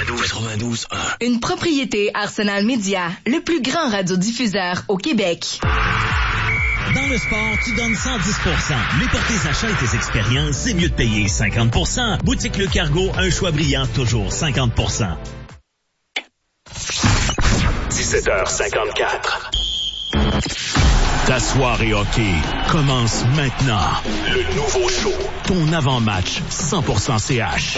92.1. Une propriété Arsenal Média, le plus grand radiodiffuseur au Québec. Dans le sport, tu donnes 110%. Mais pour tes achats et tes expériences, c'est mieux de payer 50%. Boutique Le Cargo, un choix brillant, toujours 50%. 17h54. Ta soirée hockey commence maintenant. Le nouveau show. Ton avant-match 100% CH.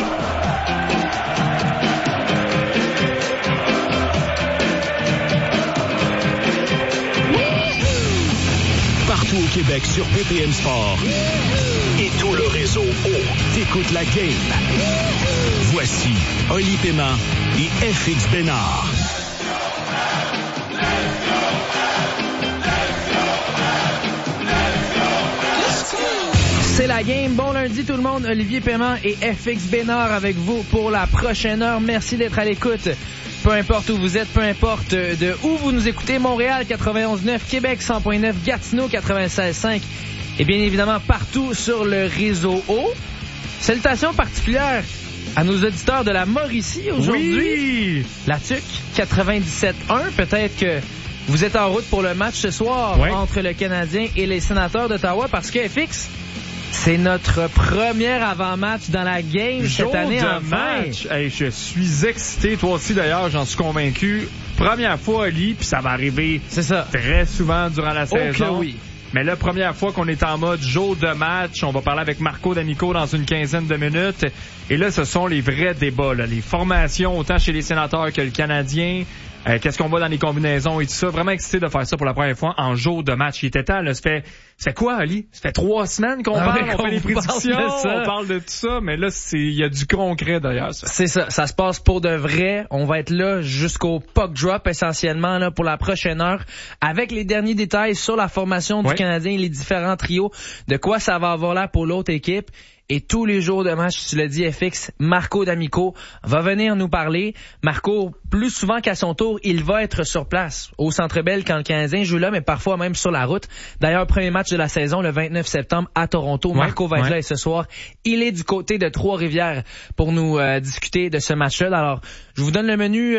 Partout au Québec sur BPM Sport. Et tout le réseau t'écoute la game. Voici Oli Paiement et FX Bénard. C'est la game. Bon lundi tout le monde. Olivier Paiement et FX Bénard avec vous pour la prochaine heure. Merci d'être à l'écoute. Peu importe où vous êtes, peu importe de où vous nous écoutez. Montréal 91.9, Québec 100.9, Gatineau 96.5 et bien évidemment partout sur le réseau O. Salutations particulières à nos auditeurs de la Mauricie aujourd'hui. Oui! La TUC 97.1. Peut-être que vous êtes en route pour le match ce soir entre le Canadien et les Sénateurs d'Ottawa parce que FX, c'est notre premier avant-match dans la game cette année en match. Hey, je suis excité, toi aussi d'ailleurs, j'en suis convaincu. Première fois, Ali, puis ça va arriver très souvent durant la saison. Oui. Mais la première fois qu'on est en mode jour de match, on va parler avec Marco D'Amico dans une quinzaine de minutes. Et là, ce sont les vrais débats, là. Les formations, autant chez les Sénateurs que le Canadien. Qu'est-ce qu'on voit dans les combinaisons et tout ça. Vraiment excité de faire ça pour la première fois en jour de match. Il était temps, là. Ça fait quoi, Ali? Ça fait 3 semaines qu'on parle, on fait des prédictions, on parle de tout ça, mais là, il y a du concret derrière ça. C'est ça. Ça se passe pour de vrai. On va être là jusqu'au puck drop, essentiellement, là, pour la prochaine heure, avec les derniers détails sur la formation du Canadien et les différents trios, de quoi ça va avoir là pour l'autre équipe. Et tous les jours de match, tu l'as dit, FX, Marco D'Amico va venir nous parler. Marco, plus souvent qu'à son tour, il va être sur place au Centre Bell quand le Canadien joue là, mais parfois même sur la route. D'ailleurs, premier match de la saison, le 29 septembre à Toronto. Marco va être là et ce soir, il est du côté de Trois-Rivières pour nous discuter de ce match-là. Alors, je vous donne le menu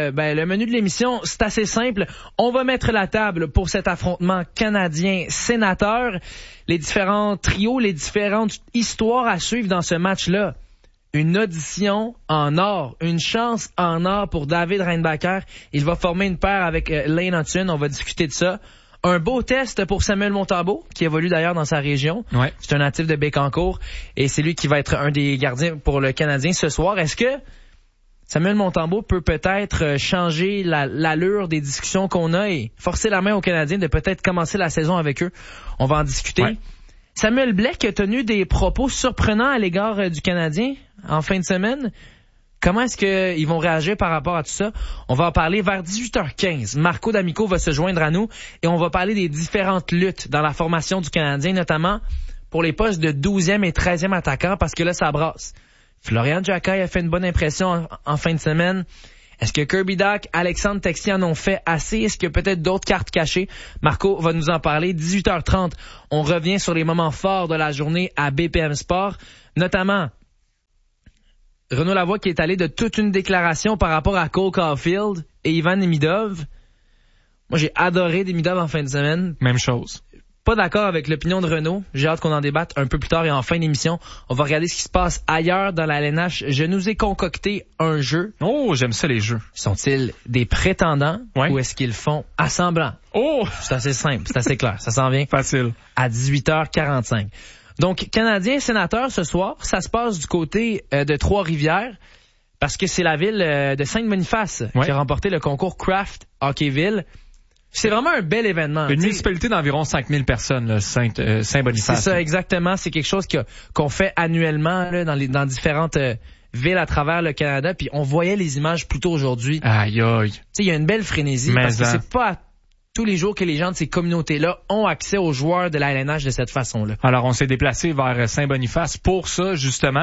de l'émission. C'est assez simple. On va mettre la table pour cet affrontement Canadien-Sénateur. Les différents trios, les différentes histoires à suivre dans ce match-là. Une audition en or, une chance en or pour David Reinbacher. Il va former une paire avec Lane Hudson. On va discuter de ça. Un beau test pour Samuel Montembeault, qui évolue d'ailleurs dans sa région. Ouais. C'est un natif de Bécancour et c'est lui qui va être un des gardiens pour le Canadien ce soir. Est-ce que Samuel Montembeault peut peut-être changer l'allure des discussions qu'on a et forcer la main aux Canadiens de peut-être commencer la saison avec eux? On va en discuter. Ouais. Samuel Blais a tenu des propos surprenants à l'égard du Canadien en fin de semaine. Comment est-ce qu'ils vont réagir par rapport à tout ça? On va en parler vers 18h15. Marco D'Amico va se joindre à nous et on va parler des différentes luttes dans la formation du Canadien, notamment pour les postes de 12e et 13e attaquants, parce que là, ça brasse. Florian Giaccai a fait une bonne impression en fin de semaine. Est-ce que Kirby Dach, Alexandre Texier en ont fait assez? Est-ce qu'il y a peut-être d'autres cartes cachées? Marco va nous en parler. 18h30, on revient sur les moments forts de la journée à BPM Sport, notamment Renaud Lavoie qui est allé de toute une déclaration par rapport à Cole Caulfield et Ivan Demidov. Moi, j'ai adoré Demidov en fin de semaine. Même chose. Pas d'accord avec l'opinion de Renaud. J'ai hâte qu'on en débatte un peu plus tard et en fin d'émission. On va regarder ce qui se passe ailleurs dans la LNH. Je nous ai concocté un jeu. Oh, j'aime ça les jeux. Sont-ils des prétendants ou est-ce qu'ils font assemblant? Oh! C'est assez simple, c'est assez clair. Ça s'en vient. Facile. À 18h45. Donc, Canadien sénateur ce soir, ça se passe du côté de Trois-Rivières parce que c'est la ville de Saint-Boniface qui a remporté le concours Craft Hockeyville. C'est vraiment un bel événement. Une municipalité d'environ 5000 personnes, là, Saint-Boniface. C'est ça, exactement. C'est quelque chose qu'on fait annuellement là, dans différentes villes à travers le Canada. Puis on voyait les images plus tôt aujourd'hui. Aïe, aïe. Il y a une belle frénésie parce que c'est pas tous les jours que les gens de ces communautés-là ont accès aux joueurs de la LNH de cette façon-là. Alors, on s'est déplacé vers Saint-Boniface pour ça, justement.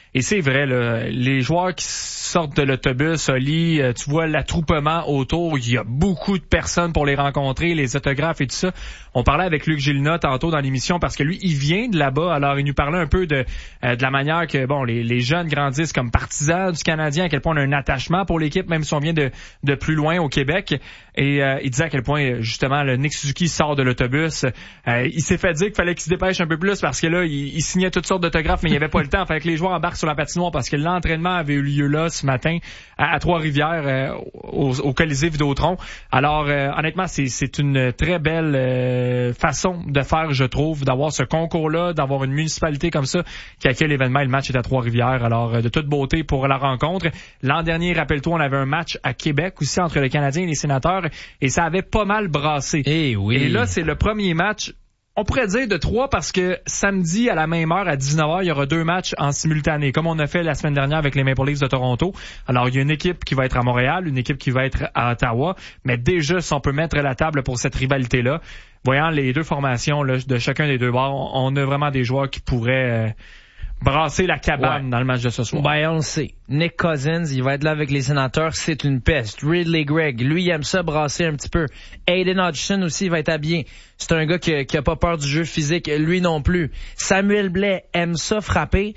Et c'est vrai, là, les joueurs qui sortent de l'autobus, Oli, tu vois l'attroupement autour, il y a beaucoup de personnes pour les rencontrer, les autographes et tout ça. On parlait avec Luc Gilna tantôt dans l'émission parce que lui, il vient de là-bas, alors il nous parlait un peu de la manière que bon les jeunes grandissent comme partisans du Canadien, à quel point on a un attachement pour l'équipe, même si on vient de plus loin au Québec. Et il disait à quel point, justement, le Nick Suzuki sort de l'autobus. Il s'est fait dire qu'il fallait qu'il se dépêche un peu plus parce que là, il signait toutes sortes d'autographes, mais il n'y avait pas le temps. Fallait que les joueurs embarquent sur la patinoire parce que l'entraînement avait eu lieu là ce matin à Trois-Rivières, au Colisée Vidéotron. Alors, honnêtement, c'est une très belle façon de faire, je trouve, d'avoir ce concours-là, d'avoir une municipalité comme ça qui accueille l'événement. Et le match est à Trois-Rivières. Alors, de toute beauté pour la rencontre. L'an dernier, rappelle-toi, on avait un match à Québec aussi entre le Canadien et les Sénateurs et ça avait pas mal brassé. Et oui. Et là, c'est le premier match, on pourrait dire de 3 parce que samedi à la même heure, à 19h, il y aura 2 matchs en simultané, comme on a fait la semaine dernière avec les Maple Leafs de Toronto. Alors, il y a une équipe qui va être à Montréal, une équipe qui va être à Ottawa, mais déjà, si on peut mettre la table pour cette rivalité-là, voyant les deux formations là, de chacun des deux bords, on a vraiment des joueurs qui pourraient brasser la cabane dans le match de ce soir. Ben, on le sait. Nick Cousins, il va être là avec les Sénateurs, c'est une peste. Ridley Gregg, lui, il aime ça brasser un petit peu. Aiden Hutchinson aussi, il va être habillé. C'est un gars qui a pas peur du jeu physique, lui non plus. Samuel Blais aime ça frapper.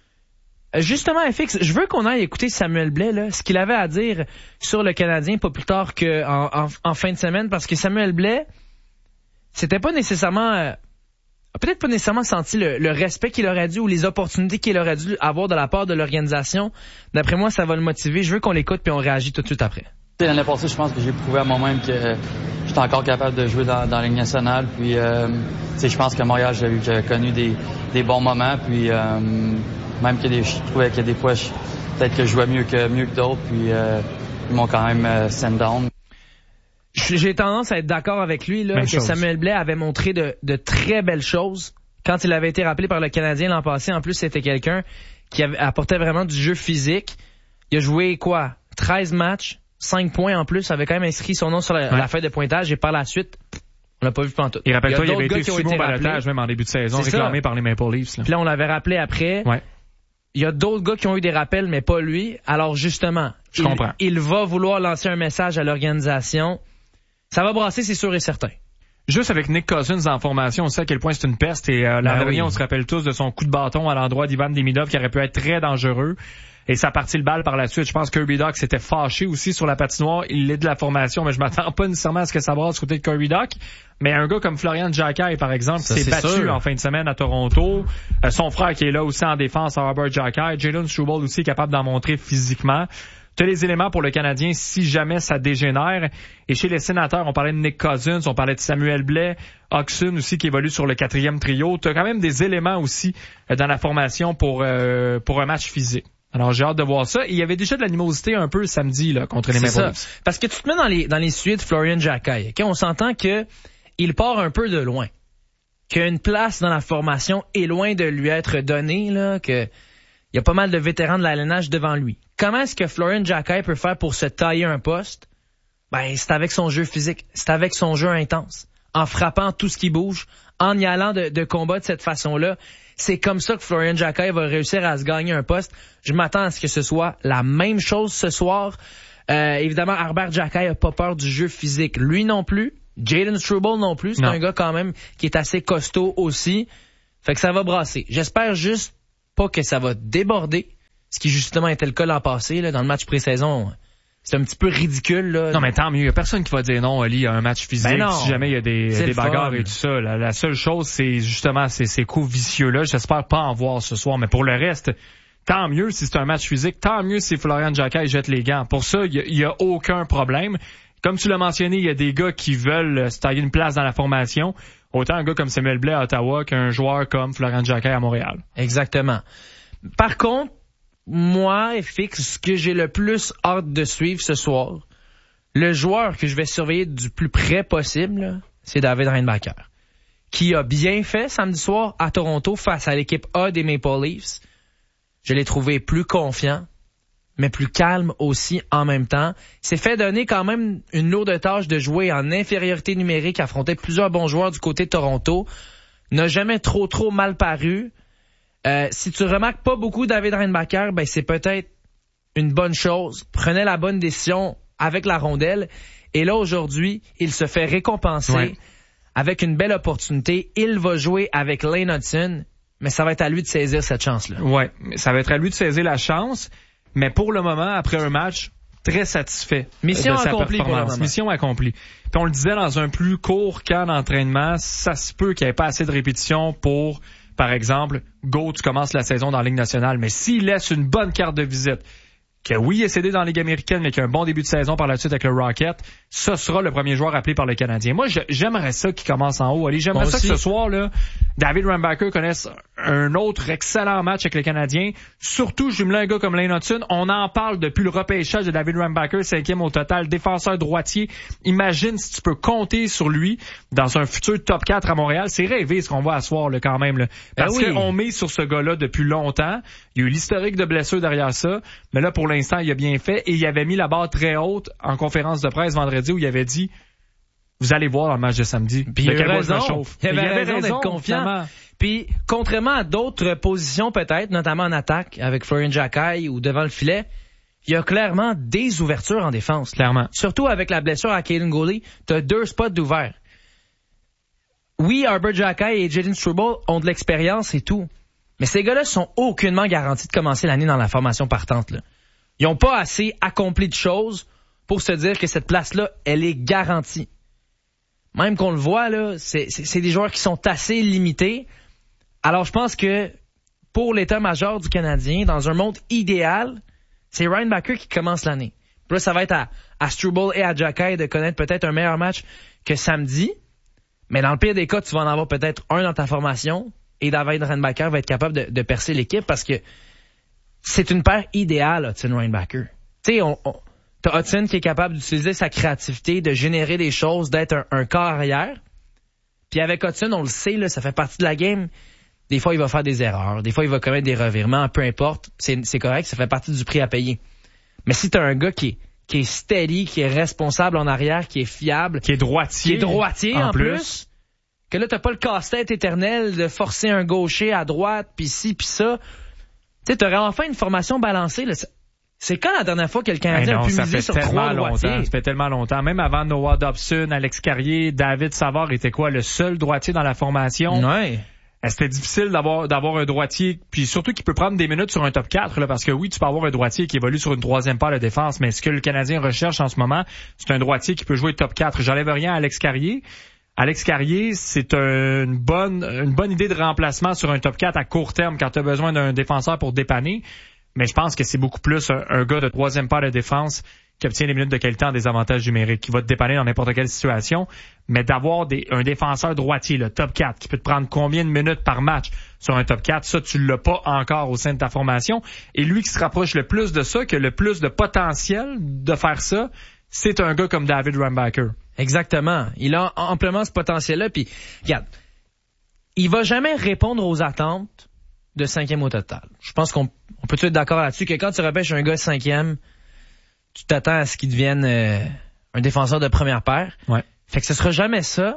Justement, FX, je veux qu'on aille écouter Samuel Blais, là, ce qu'il avait à dire sur le Canadien, pas plus tard qu'en fin de semaine, parce que Samuel Blais, c'était pas nécessairement... peut-être pas nécessairement senti le respect qu'il aurait dû ou les opportunités qu'il aurait dû avoir de la part de l'organisation. D'après moi, ça va le motiver. Je veux qu'on l'écoute puis on réagit tout de suite après. L'année passée, je pense que j'ai prouvé à moi-même que j'étais encore capable de jouer dans la Ligue nationale. Puis, je pense qu'à Montréal, j'ai connu des bons moments. Puis, même que je trouvais que des fois, peut-être que je jouais mieux que d'autres. Puis, ils m'ont quand même send down. J'ai tendance à être d'accord avec lui là, que Samuel Blais avait montré de très belles choses quand il avait été rappelé par le Canadien l'an passé. En plus, c'était quelqu'un qui apportait vraiment du jeu physique. Il a joué 13 matchs, 5 points en plus, avait quand même inscrit son nom sur la feuille de pointage et par la suite, on l'a pas vu pantoute. Et rappelle-toi, il avait été sous balotage même en début de saison, réclamé par les Maple Leafs. Puis là, on l'avait rappelé après. Ouais. Il y a d'autres gars qui ont eu des rappels, mais pas lui. Alors justement, il va vouloir lancer un message à l'organisation. Ça va brasser, c'est sûr et certain. Juste avec Nick Cousins en formation, on sait à quel point c'est une peste. Et l'an dernier, on se rappelle tous de son coup de bâton à l'endroit d'Ivan Demidov qui aurait pu être très dangereux. Et ça a parti le bal par la suite. Je pense que Kirby Dach s'était fâché aussi sur la patinoire. Il est de la formation, mais je m'attends pas nécessairement à ce que ça brasse du côté de Kirby Dach. Mais un gars comme Florian Jacquet, par exemple, s'est battu en fin de semaine à Toronto. Son frère qui est là aussi en défense, Robert Jacquet. Jalen Struble aussi capable d'en montrer physiquement. Tu as les éléments pour le Canadien si jamais ça dégénère. Et chez les Sénateurs, on parlait de Nick Cousins, on parlait de Samuel Blais, Oxon aussi qui évolue sur le 4e trio. Tu as quand même des éléments aussi dans la formation pour un match physique. Alors j'ai hâte de voir ça. Et il y avait déjà de l'animosité un peu samedi là contre les Maple Leafs. Parce que tu te mets dans les suites de Florian Jacquet. Okay? On s'entend que il part un peu de loin. Qu'une place dans la formation est loin de lui être donnée, là, que il y a pas mal de vétérans de l'alénage devant lui. Comment est-ce que Florian Jacquet peut faire pour se tailler un poste? Ben, c'est avec son jeu physique. C'est avec son jeu intense. En frappant tout ce qui bouge. En y allant de combat de cette façon-là. C'est comme ça que Florian Jacquet va réussir à se gagner un poste. Je m'attends à ce que ce soit la même chose ce soir. Évidemment, Robert Jacquet a pas peur du jeu physique. Lui non plus. Jalen Struble non plus. C'est un gars quand même qui est assez costaud aussi. Fait que ça va brasser. J'espère juste pas que ça va déborder. Ce qui justement était le cas l'an passé, là, dans le match pré-saison. C'est un petit peu ridicule, là. Non, mais tant mieux. Il y a personne qui va dire non, Ali, à un match physique. Ben non, si jamais il y a des bagarres et tout ça. La seule chose, c'est justement ces coups vicieux-là. J'espère pas en voir ce soir. Mais pour le reste, tant mieux si c'est un match physique. Tant mieux si Florian Jacquet jette les gants. Pour ça, il y a aucun problème. Comme tu l'as mentionné, il y a des gars qui veulent se tailler une place dans la formation. Autant un gars comme Samuel Blais à Ottawa qu'un joueur comme Florian Jacquet à Montréal. Exactement. Par contre, moi, FX, ce que j'ai le plus hâte de suivre ce soir, le joueur que je vais surveiller du plus près possible, là, c'est David Reinbacher, qui a bien fait samedi soir à Toronto face à l'équipe A des Maple Leafs. Je l'ai trouvé plus confiant, mais plus calme aussi en même temps. Il s'est fait donner quand même une lourde tâche de jouer en infériorité numérique, affronter plusieurs bons joueurs du côté de Toronto. N'a jamais trop mal paru. Si tu remarques pas beaucoup David Reinbacher, ben c'est peut-être une bonne chose. Prenez la bonne décision avec la rondelle. Et là, aujourd'hui, il se fait récompenser avec une belle opportunité. Il va jouer avec Lane Hutson, mais ça va être à lui de saisir cette chance-là. Ouais, ça va être à lui de saisir la chance. Mais pour le moment, après un match, très satisfait. Mission accomplie pour le moment. Mission accomplie. Puis on le disait dans un plus court camp d'entraînement, ça se peut qu'il n'y ait pas assez de répétitions pour, par exemple, tu commences la saison dans la Ligue nationale. Mais s'il laisse une bonne carte de visite, que oui, il est cédé dans la Ligue américaine, mais qui a un bon début de saison par la suite avec le Rocket, ça sera le premier joueur appelé par le Canadien. Moi, j'aimerais ça qu'il commence en haut. Allez, j'aimerais ça que ce soir, là, David Reinbacher connaisse un autre excellent match avec le Canadien. Surtout, jumelant un gars comme Lane Hutson. On en parle depuis le repêchage de David Reinbacher, 5e au total, défenseur droitier. Imagine si tu peux compter sur lui dans un futur top 4 à Montréal. C'est rêvé ce qu'on voit à soir, là, quand même, là. Parce qu'on met sur ce gars-là depuis longtemps. Il y a eu l'historique de blessures derrière ça. Mais là, pour l'instant, il a bien fait et il avait mis la barre très haute en conférence de presse vendredi où il avait dit vous allez voir dans le match de samedi. Puis il avait raison. Il avait raison d'être confiant. Finalement. Puis contrairement à d'autres positions peut-être, notamment en attaque avec Florian Jacquet ou devant le filet, il y a clairement des ouvertures en défense. Clairement. Surtout avec la blessure à Caden Goulet, tu as 2 spots d'ouvert. Oui, Arbor Jacquet et Jaden Struble ont de l'expérience et tout. Mais ces gars-là sont aucunement garantis de commencer l'année dans la formation partante, là. Ils n'ont pas assez accompli de choses pour se dire que cette place-là, elle est garantie. Même qu'on le voit, là, c'est des joueurs qui sont assez limités. Alors, je pense que pour l'état-major du Canadien, dans un monde idéal, c'est Reinbacher qui commence l'année. Puis là, ça va être à Struble et à Jacquet de connaître peut-être un meilleur match que samedi. Mais dans le pire des cas, tu vas en avoir peut-être un dans ta formation et David Reinbacher va être capable de percer l'équipe parce que c'est une paire idéale, Hutson Reinbacher. Tu sais, t'as Hutson qui est capable d'utiliser sa créativité, de générer des choses, d'être un corps arrière. Puis avec Hutson, on le sait, là, ça fait partie de la game. Des fois, il va faire des erreurs. Des fois, il va commettre des revirements. Peu importe. C'est correct. Ça fait partie du prix à payer. Mais si t'as un gars qui est steady, qui est responsable en arrière, qui est fiable. Qui est droitier. En plus. Que là, t'as pas le casse-tête éternel de forcer un gaucher à droite, puis ci, puis ça. Tu sais, t'aurais enfin une formation balancée, là. C'est quand la dernière fois que le Canadien a pu miser sur 3 droitiers? Ça fait tellement longtemps. Même avant Noah Dobson, Alex Carrier, David Savard était quoi? Le seul droitier dans la formation. Ouais. C'était difficile d'avoir un droitier, puis surtout qui peut prendre des minutes sur un top 4, là, parce que oui, tu peux avoir un droitier qui évolue sur une 3e paire de défense, mais ce que le Canadien recherche en ce moment, c'est un droitier qui peut jouer top 4. J'enlève rien à Alex Carrier. Alex Carrier, c'est une bonne idée de remplacement sur un top 4 à court terme quand tu as besoin d'un défenseur pour dépanner. Mais je pense que c'est beaucoup plus un gars de 3e paire de défense qui obtient des minutes de qualité en désavantage numérique, qui va te dépanner dans n'importe quelle situation. Mais d'avoir un défenseur droitier, le top 4, qui peut te prendre combien de minutes par match sur un top 4, ça, tu l'as pas encore au sein de ta formation. Et lui qui se rapproche le plus de ça, qui a le plus de potentiel de faire ça, c'est un gars comme David Reinbacher. Exactement. Il a amplement ce potentiel-là. Puis, regarde, il va jamais répondre aux attentes de 5e au total. Je pense qu'on peut être d'accord là-dessus que quand tu repêches un gars 5e, tu t'attends à ce qu'il devienne un défenseur de première paire. Ouais. Fait que ce sera jamais ça.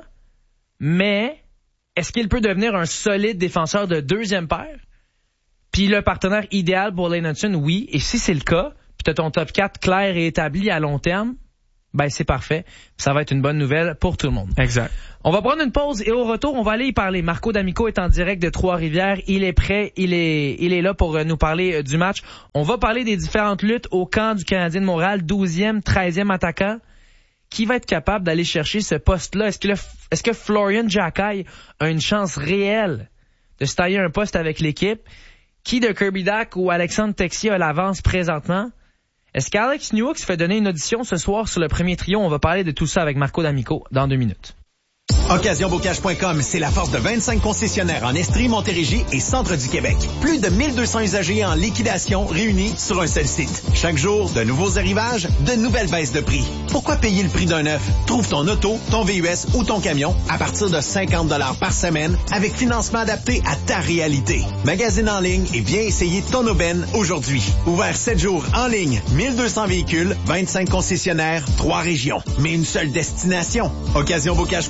Mais est-ce qu'il peut devenir un solide défenseur de 2e paire? Puis le partenaire idéal pour Lane Hutson, oui. Et si c'est le cas, puis tu as ton top 4 clair et établi à long terme, ben c'est parfait. Ça va être une bonne nouvelle pour tout le monde. Exact. On va prendre une pause et au retour, on va aller y parler. Marco D'Amico est en direct de Trois-Rivières. Il est prêt. Il est là pour nous parler du match. On va parler des différentes luttes au camp du Canadien de Montréal, 12e, 13e attaquant. Qui va être capable d'aller chercher ce poste-là? Est-ce que Florian Jacquet a une chance réelle de se tailler un poste avec l'équipe? Qui de Kirby Dach ou Alexandre Texier a l'avance présentement? Est-ce qu'Alex Newhook se fait donner une audition ce soir sur le premier trio? On va parler de tout ça avec Marco D'Amico dans 2 minutes. OccasionBocage.com, c'est la force de 25 concessionnaires en Estrie, Montérégie et centre du Québec. Plus de 1200 usagers en liquidation réunis sur un seul site. Chaque jour, de nouveaux arrivages, de nouvelles baisses de prix. Pourquoi payer le prix d'un neuf? Trouve ton auto, ton VUS ou ton camion à partir de 50 $ par semaine avec financement adapté à ta réalité. Magasine en ligne et viens essayer ton aubaine aujourd'hui. Ouvert 7 jours en ligne, 1200 véhicules, 25 concessionnaires, 3 régions. Mais une seule destination. OccasionBocage.com.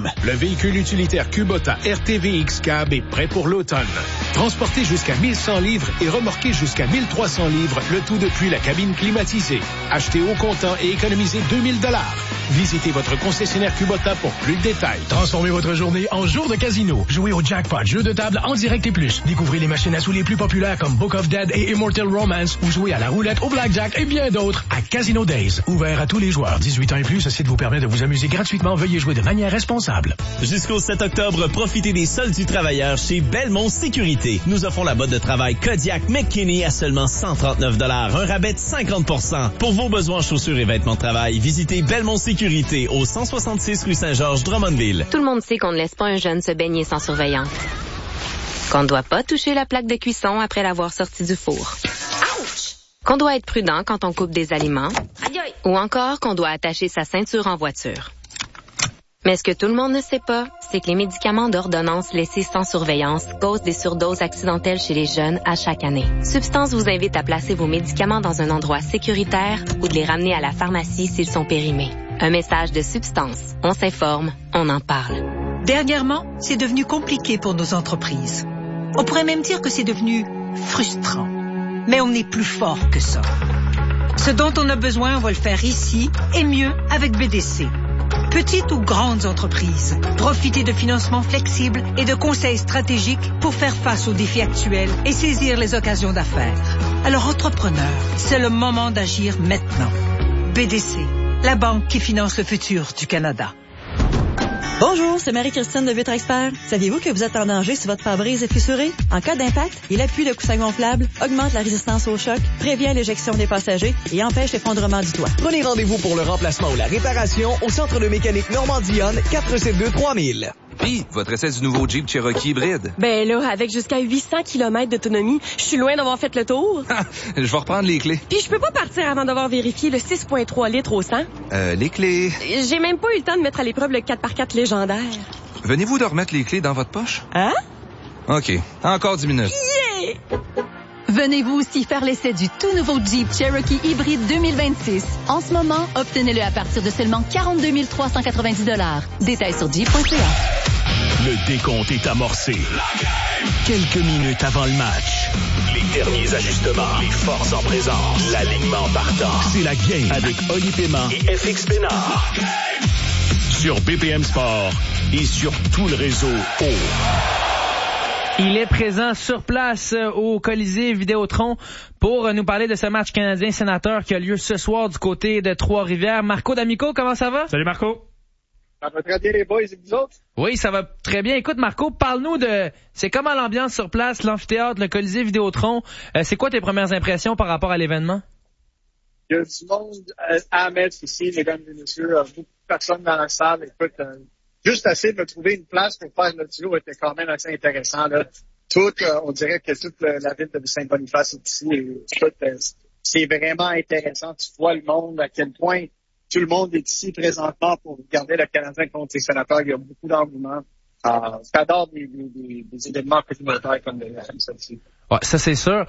Le véhicule utilitaire Kubota RTVX Cab est prêt pour l'automne. Transporté jusqu'à 1100 livres et remorqué jusqu'à 1300 livres, le tout depuis la cabine climatisée. Achetez au comptant et économisez 2000 $. Visitez votre concessionnaire Kubota pour plus de détails. Transformez votre journée en jour de casino. Jouez au jackpot, jeu de table en direct et plus. Découvrez les machines à sous les plus populaires comme Book of Dead et Immortal Romance ou jouez à la roulette, au blackjack et bien d'autres à Casino Days. Ouvert à tous les joueurs. 18 ans et plus, ce site vous permet de vous amuser gratuitement. Veuillez jouer de manière responsable. Jusqu'au 7 octobre, profitez des soldes du travailleur chez Belmont Sécurité. Nous offrons la botte de travail Kodiak McKinney à seulement 139 $. Un rabais de 50%. Pour vos besoins en chaussures et vêtements de travail, visitez Belmont Sécurité au 166 rue Saint-Georges, Drummondville. Tout le monde sait qu'on ne laisse pas un jeune se baigner sans surveillance. Qu'on ne doit pas toucher la plaque de cuisson après l'avoir sorti du four. Ouch! Qu'on doit être prudent quand on coupe des aliments. Aïe! Ou encore qu'on doit attacher sa ceinture en voiture. Mais ce que tout le monde ne sait pas, c'est que les médicaments d'ordonnance laissés sans surveillance causent des surdoses accidentelles chez les jeunes à chaque année. Substance vous invite à placer vos médicaments dans un endroit sécuritaire ou de les ramener à la pharmacie s'ils sont périmés. Un message de Substance. On s'informe, on en parle. Dernièrement, c'est devenu compliqué pour nos entreprises. On pourrait même dire que c'est devenu frustrant. Mais on est plus fort que ça. Ce dont on a besoin, on va le faire ici et mieux avec BDC. Petites ou grandes entreprises, profitez de financements flexibles et de conseils stratégiques pour faire face aux défis actuels et saisir les occasions d'affaires. Alors, entrepreneurs, c'est le moment d'agir maintenant. BDC, la banque qui finance le futur du Canada. Bonjour, c'est Marie-Christine de Vitre Expert. Saviez-vous que vous êtes en danger si votre pare-brise est fissuré? En cas d'impact, il appuie le coussin gonflable, augmente la résistance au choc, prévient l'éjection des passagers et empêche l'effondrement du toit. Prenez rendez-vous pour le remplacement ou la réparation au Centre de mécanique Normandie-Yonne, 472-3000. Puis, votre essai du nouveau Jeep Cherokee hybride. Ben là, avec jusqu'à 800 km d'autonomie, je suis loin d'avoir fait le tour. Je vais reprendre les clés. Puis je peux pas partir avant d'avoir vérifié le 6,3 litres au 100. Les clés... J'ai même pas eu le temps de mettre à l'épreuve le 4x4 légendaire. Venez-vous de remettre les clés dans votre poche? Hein? OK. Encore 10 minutes. Yeah! Venez-vous aussi faire l'essai du tout nouveau Jeep Cherokee hybride 2026. En ce moment, obtenez-le à partir de seulement 42 390 $. Détails sur jeep.ca. Le décompte est amorcé. Quelques minutes avant le match. Les derniers ajustements. Les forces en présence. L'alignement partant. C'est la game avec Oli Paiement et FX Pénard. Sur BPM Sport et sur tout le réseau Il est présent sur place au Colisée Vidéotron pour nous parler de ce match canadien-sénateur qui a lieu ce soir du côté de Trois-Rivières. Marco D'Amico, comment ça va? Salut Marco. Ça va très bien les boys et vous autres? Oui, ça va très bien. Écoute Marco, parle-nous de... C'est comment l'ambiance sur place, l'amphithéâtre, le Colisée Vidéotron. C'est quoi tes premières impressions par rapport à l'événement? Il y a du monde à mettre ici, mesdames et messieurs. Beaucoup de personnes dans la salle. Écoute, juste assez de trouver une place pour faire le duo était quand même assez intéressant. Là. On dirait que toute la ville de Saint-Boniface est ici. Et, c'est vraiment intéressant. Tu vois le monde, à quel point tout le monde est ici présentement pour regarder le Canadien contre les Sénateurs. Il y a beaucoup d'engouement. J'adore des événements communautaires comme celle-ci. Ouais, ça c'est sûr.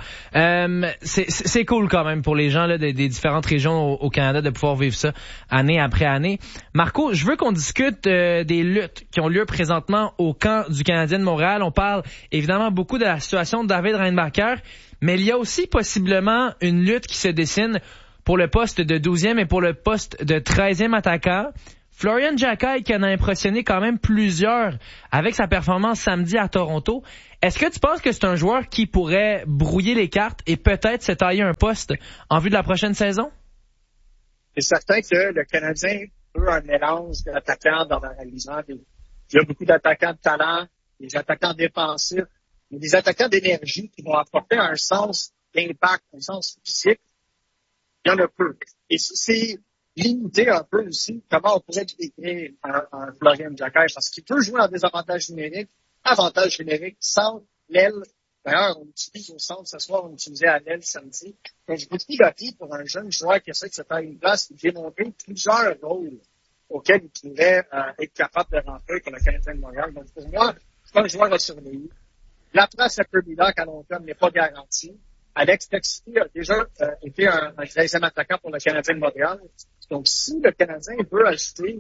C'est cool quand même pour les gens là, des différentes régions au Canada de pouvoir vivre ça année après année. Marco, je veux qu'on discute des luttes qui ont lieu présentement au camp du Canadien de Montréal. On parle évidemment beaucoup de la situation de David Reinbacher, mais il y a aussi possiblement une lutte qui se dessine pour le poste de 12e et pour le poste de 13e attaquant. Florian Jacquet qui en a impressionné quand même plusieurs avec sa performance samedi à Toronto. Est-ce que tu penses que c'est un joueur qui pourrait brouiller les cartes et peut-être se tailler un poste en vue de la prochaine saison? C'est certain que le Canadien veut un mélange d'attaquants dans la réalisation. Il y a beaucoup d'attaquants de talent, des attaquants défensifs, mais des attaquants d'énergie qui vont apporter un sens d'impact, un sens physique. Il y en a peu. Et c'est limiter un peu aussi comment on pourrait décrire un Florian Jacquet, parce qu'il peut jouer en désavantage numérique, avantage numérique, sans l'aile. D'ailleurs, on utilise au centre ce soir, on utilisait à l'aile samedi. Donc, j'ai beaucoup d'appui pour un jeune joueur qui essaie de se faire une place et de démontrer plusieurs rôles auxquels il pourrait être capable de rentrer pour le Canadien de Montréal. Donc, pour moi, c'est un joueur à surveiller. La place à Kirby Dach à long terme n'est pas garantie. Alex Texier a déjà été un 13e attaquant pour le Canadien de Montréal. Donc, si le Canadien veut ajouter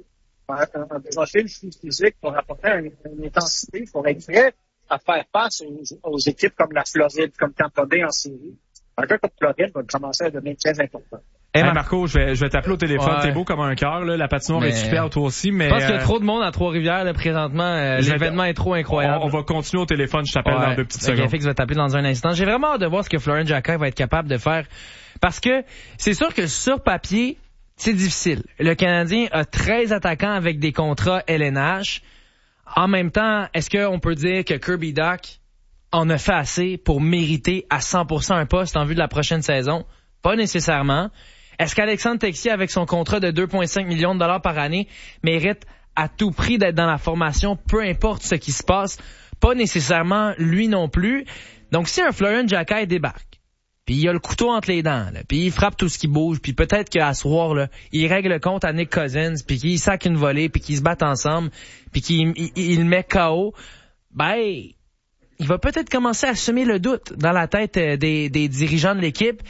un profil physique pour apporter une intensité, pour être prêt à faire face aux équipes comme la Floride, comme Tampa Bay en série. Un gars comme Floride va commencer à devenir très important. Hey Marco, je vais t'appeler au téléphone. Ouais. T'es beau comme un cœur, là. La patinoire est super, toi aussi, mais... Je pense qu'il y a trop de monde à Trois-Rivières, là, présentement. L'événement est trop incroyable. On va continuer au téléphone. Je t'appelle dans 2 petites secondes. FX va t'appeler dans un instant. J'ai vraiment hâte de voir ce que Florent Jacquet va être capable de faire. Parce que c'est sûr que sur papier, c'est difficile. Le Canadien a 13 attaquants avec des contrats LNH. En même temps, est-ce qu'on peut dire que Kirby Dach en a fait assez pour mériter à 100% un poste en vue de la prochaine saison? Pas nécessairement. Est-ce qu'Alexandre Texier, avec son contrat de 2,5 millions de dollars par année, mérite à tout prix d'être dans la formation, peu importe ce qui se passe? Pas nécessairement lui non plus. Donc, si un Florent Jacquet débarque, puis il a le couteau entre les dents, là, puis il frappe tout ce qui bouge, puis peut-être qu'à soir, là, il règle le compte à Nick Cousins, puis qu'il sac une volée, puis qu'ils se battent ensemble, puis qu'il met KO, ben, il va peut-être commencer à semer le doute dans la tête des dirigeants de l'équipe.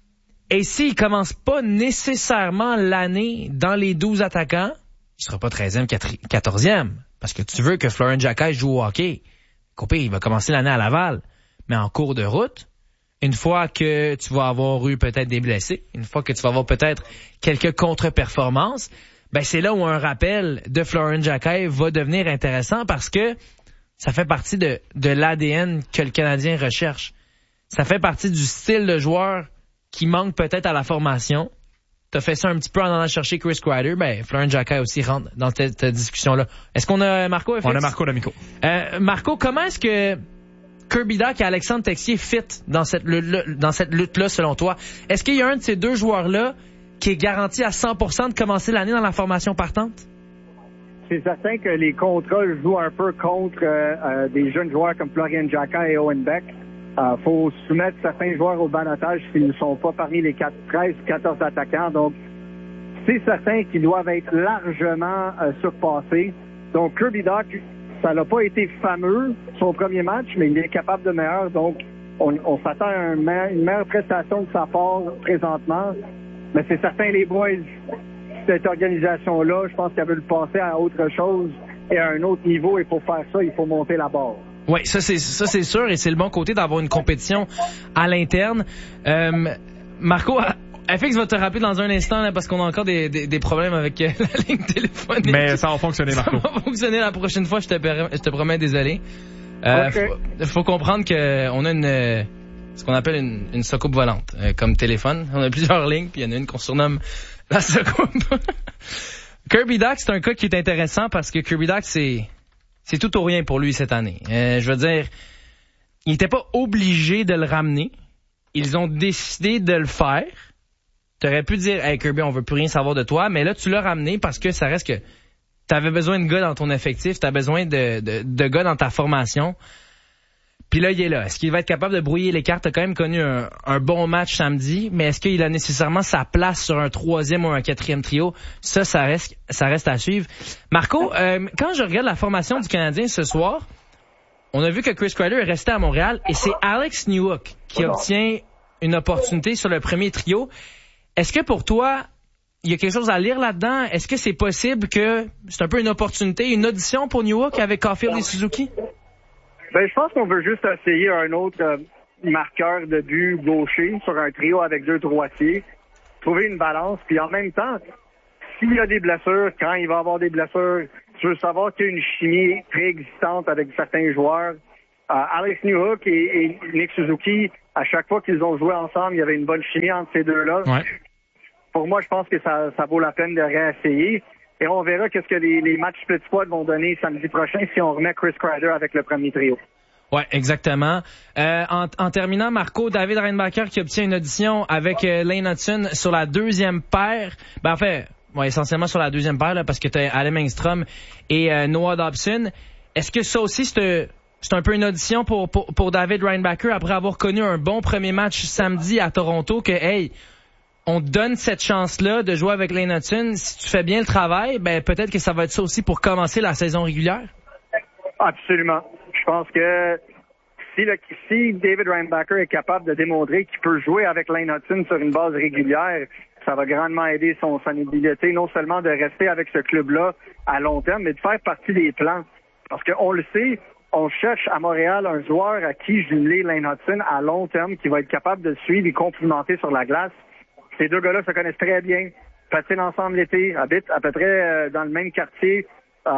Et s'il commence pas nécessairement l'année dans les 12 attaquants, il sera pas 13e, 14e. Parce que tu veux que Florent Jacquet joue au hockey. Copé, il va commencer l'année à Laval. Mais en cours de route, une fois que tu vas avoir eu peut-être des blessés, une fois que tu vas avoir peut-être quelques contre-performances, ben c'est là où un rappel de Florent Jacquet va devenir intéressant parce que ça fait partie de l'ADN que le Canadien recherche. Ça fait partie du style de joueur qui manque peut-être à la formation. T'as fait ça un petit peu en allant chercher Chris Kreider. Ben, Florent Jacquet aussi rentre dans cette discussion-là. Est-ce qu'on a Marco? FX? On a Marco d'Amico. Marco, comment est-ce que Kirby Dach et Alexandre Texier fit dans cette lutte-là, selon toi? Est-ce qu'il y a un de ces deux joueurs-là qui est garanti à 100% de commencer l'année dans la formation partante? C'est certain que les contrats jouent un peu contre des jeunes joueurs comme Florent Jacquet et Owen Beck. Faut soumettre certains joueurs au balotage s'ils ne sont pas parmi les 13 ou 14 attaquants. Donc, c'est certain qu'ils doivent être largement surpassés. Donc, Kirby Dach, ça n'a pas été fameux, son premier match, mais il est capable de meilleur. Donc, on s'attend à une meilleure prestation de sa part présentement. Mais c'est certain, les boys, cette organisation-là, je pense qu'elle veut le passer à autre chose et à un autre niveau. Et pour faire ça, il faut monter la barre. Oui, ça c'est sûr, et c'est le bon côté d'avoir une compétition à l'interne. Marco, FX va te rappeler dans un instant là, parce qu'on a encore des problèmes avec la ligne téléphonique. Mais ça va fonctionner, Marco. Ça va fonctionner la prochaine fois, je te promets, désolé. Okay. Faut comprendre qu'on a ce qu'on appelle une soucoupe volante comme téléphone. On a plusieurs lignes, puis il y en a une qu'on surnomme la soucoupe. Kirby Dach, c'est un cas qui est intéressant parce que Kirby Dach, c'est tout ou rien pour lui cette année. Je veux dire, il n'était pas obligé de le ramener. Ils ont décidé de le faire. T'aurais pu dire, hey Kirby, on veut plus rien savoir de toi, mais là tu l'as ramené parce que ça reste que t'avais besoin de gars dans ton effectif, t'as besoin de gars dans ta formation. Puis là, il est là. Est-ce qu'il va être capable de brouiller les cartes? T'as quand même connu un bon match samedi, mais est-ce qu'il a nécessairement sa place sur un 3e ou un 4e trio? Ça reste à suivre. Marco, quand je regarde la formation du Canadien ce soir, on a vu que Chris Kreider est resté à Montréal et c'est Alex Newhook qui obtient une opportunité sur le premier trio. Est-ce que pour toi, il y a quelque chose à lire là-dedans? Est-ce que c'est possible que c'est un peu une opportunité, une audition pour Newhook avec Caulfield et Suzuki? Ben, je pense qu'on veut juste essayer un autre marqueur de but gaucher sur un trio avec 2 droitiers, trouver une balance, puis en même temps, s'il y a des blessures, quand il va y avoir des blessures, tu veux savoir qu'il y a une chimie préexistante avec certains joueurs. Alex Newhook et Nick Suzuki, à chaque fois qu'ils ont joué ensemble, il y avait une bonne chimie entre ces deux-là. Ouais. Pour moi, je pense que ça vaut la peine de réessayer. Et on verra qu'est-ce que les matchs split squad vont donner samedi prochain si on remet Chris Kreider avec le premier trio. Ouais, exactement. En terminant, Marco, David Reinbacher qui obtient une audition avec Lane Hutson sur la 2e paire. Ben, en fait, essentiellement sur la 2e paire, là, parce que t'as Adam Engstrom et Noah Dobson. Est-ce que ça aussi, c'est un peu une audition pour David Reinbacher après avoir connu un bon premier match samedi à Toronto que, hey, on te donne cette chance-là de jouer avec Lane Hutson. Si tu fais bien le travail, ben peut-être que ça va être ça aussi pour commencer la saison régulière. Absolument. Je pense que si David Reinbacher est capable de démontrer qu'il peut jouer avec Lane Hutson sur une base régulière, ça va grandement aider son habileté, non seulement de rester avec ce club-là à long terme, mais de faire partie des plans. Parce qu'on le sait, on cherche à Montréal un joueur à qui jumeler Lane Hutson à long terme, qui va être capable de suivre et complimenter sur la glace. Ces deux gars-là se connaissent très bien, patinent ensemble l'été, habitent à peu près dans le même quartier.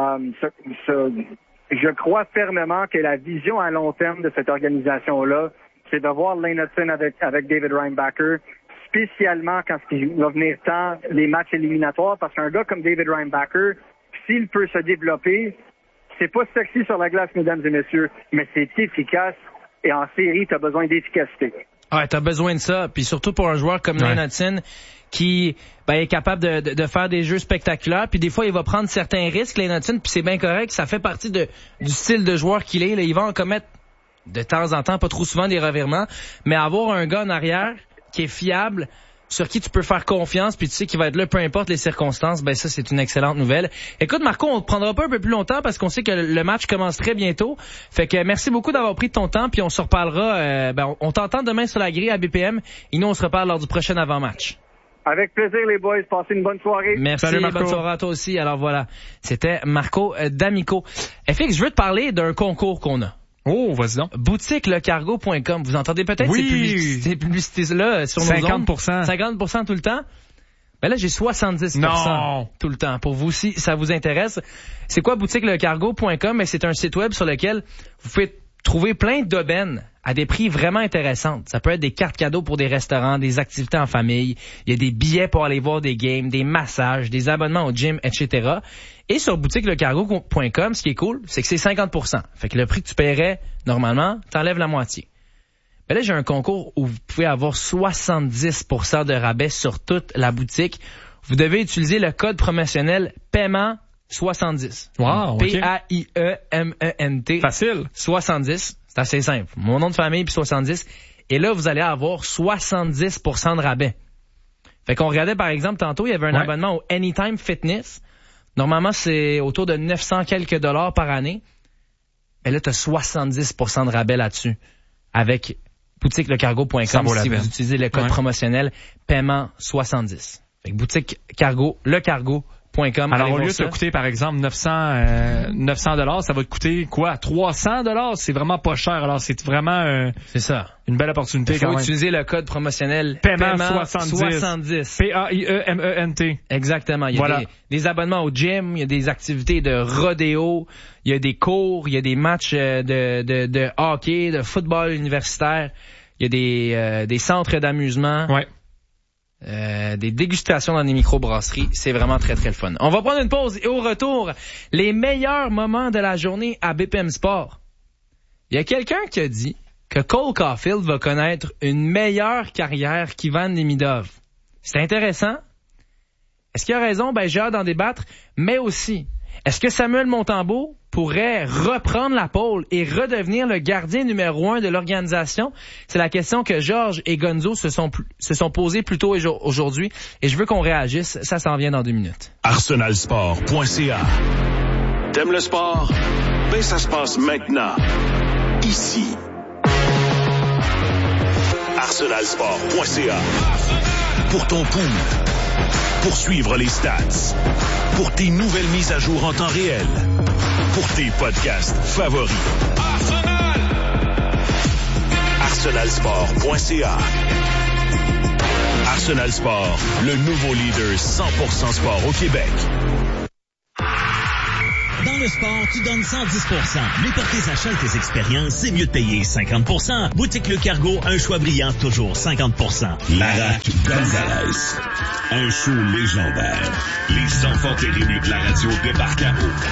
Je crois fermement que la vision à long terme de cette organisation-là, c'est de voir Lane Hutson avec David Reinbacher, spécialement quand il va venir temps les matchs éliminatoires, parce qu'un gars comme David Reinbacher, s'il peut se développer, c'est pas sexy sur la glace, mesdames et messieurs, mais c'est efficace, et en série, t'as besoin d'efficacité. Ouais, t'as besoin de ça, puis surtout pour un joueur comme Lane Hutson, qui est capable de faire des jeux spectaculaires, puis des fois il va prendre certains risques, Lane Hutson, puis c'est bien correct, ça fait partie du style de joueur qu'il est. Là, il va en commettre de temps en temps, pas trop souvent, des revirements, mais avoir un gars en arrière qui est fiable, sur qui tu peux faire confiance, puis tu sais qu'il va être là peu importe les circonstances, ben ça c'est une excellente nouvelle. Écoute Marco, on te prendra pas un peu plus longtemps parce qu'on sait que le match commence très bientôt. Fait que merci beaucoup d'avoir pris de ton temps, puis on se reparlera, on t'entend demain sur la grille à BPM, et nous on se reparle lors du prochain avant-match. Avec plaisir les boys, passez une bonne soirée. Merci, salut, Marco. Bonne soirée à toi aussi. Alors voilà, c'était Marco D'Amico. FX, je veux te parler d'un concours qu'on a. Oh, vas-y donc. Boutiquelecargo.com. Vous entendez peut-être ces publicités-là sur nos 50%. 50% tout le temps? Ben là, j'ai 70% tout le temps. Pour vous, si ça vous intéresse. C'est quoi boutiquelecargo.com? Ben, c'est un site web sur lequel vous pouvez trouver plein d'aubaines à des prix vraiment intéressants. Ça peut être des cartes cadeaux pour des restaurants, des activités en famille. Il y a des billets pour aller voir des games, des massages, des abonnements au gym, etc. Et sur boutiquelecargo.com, ce qui est cool, c'est que c'est 50%. Fait que le prix que tu paierais, normalement, t'enlèves la moitié. Ben là, j'ai un concours où vous pouvez avoir 70% de rabais sur toute la boutique. Vous devez utiliser le code promotionnel paiement 70. Wow, P-A-I-E-M-E-N-T. Facile. 70. C'est assez simple. Mon nom de famille puis 70. Et là, vous allez avoir 70% de rabais. Fait qu'on regardait, par exemple, tantôt, il y avait un abonnement au Anytime Fitness. Normalement, c'est autour de 900 quelques dollars par année. Et là, tu as 70% de rabais là-dessus. Avec boutiquelecargo.com si vous utilisez le code promotionnel paiement 70. Fait que boutique cargo, lecargo.com. Alors, au lieu de te coûter, par exemple, 900 $, ça va te coûter quoi? 300 $? C'est vraiment pas cher. Alors, c'est vraiment c'est ça. Une belle opportunité quand même. Il faut utiliser le code promotionnel paiement 70. P-A-I-E-M-E-N-T. Exactement. Il y a des abonnements au gym, il y a des activités de rodéo, il y a des cours, il y a des matchs de hockey, de football universitaire, il y a des centres d'amusement. Ouais. Des dégustations dans des microbrasseries, c'est vraiment très très le fun. On va prendre une pause et au retour, les meilleurs moments de la journée à BPM Sport. Il y a quelqu'un qui a dit que Cole Caulfield va connaître une meilleure carrière qu'Ivan Demidov. C'est intéressant. Est-ce qu'il a raison? Ben, j'ai hâte d'en débattre. Mais aussi, est-ce que Samuel Montembeault pourrait reprendre la pole et redevenir le gardien numéro 1 de l'organisation? C'est la question que Georges et Gonzo se sont posées plus tôt aujourd'hui. Et je veux qu'on réagisse. Ça s'en vient dans 2 minutes. Arsenalsport.ca. T'aimes le sport? Ben, ça se passe maintenant. Ici. Arsenalsport.ca. Pour ton pool. Pour suivre les stats. Pour tes nouvelles mises à jour en temps réel. Pour tes podcasts favoris. Arsenalsport.ca. Arsenal Sport, le nouveau leader 100% sport au Québec. Dans le sport, tu donnes 110%. Mais pour tes achats et tes expériences, c'est mieux de payer 50%. Boutique Le Cargo, un choix brillant, toujours 50%. Larac Gonzalez. Un show légendaire. Les enfants terribles de la radio débarquent à eau.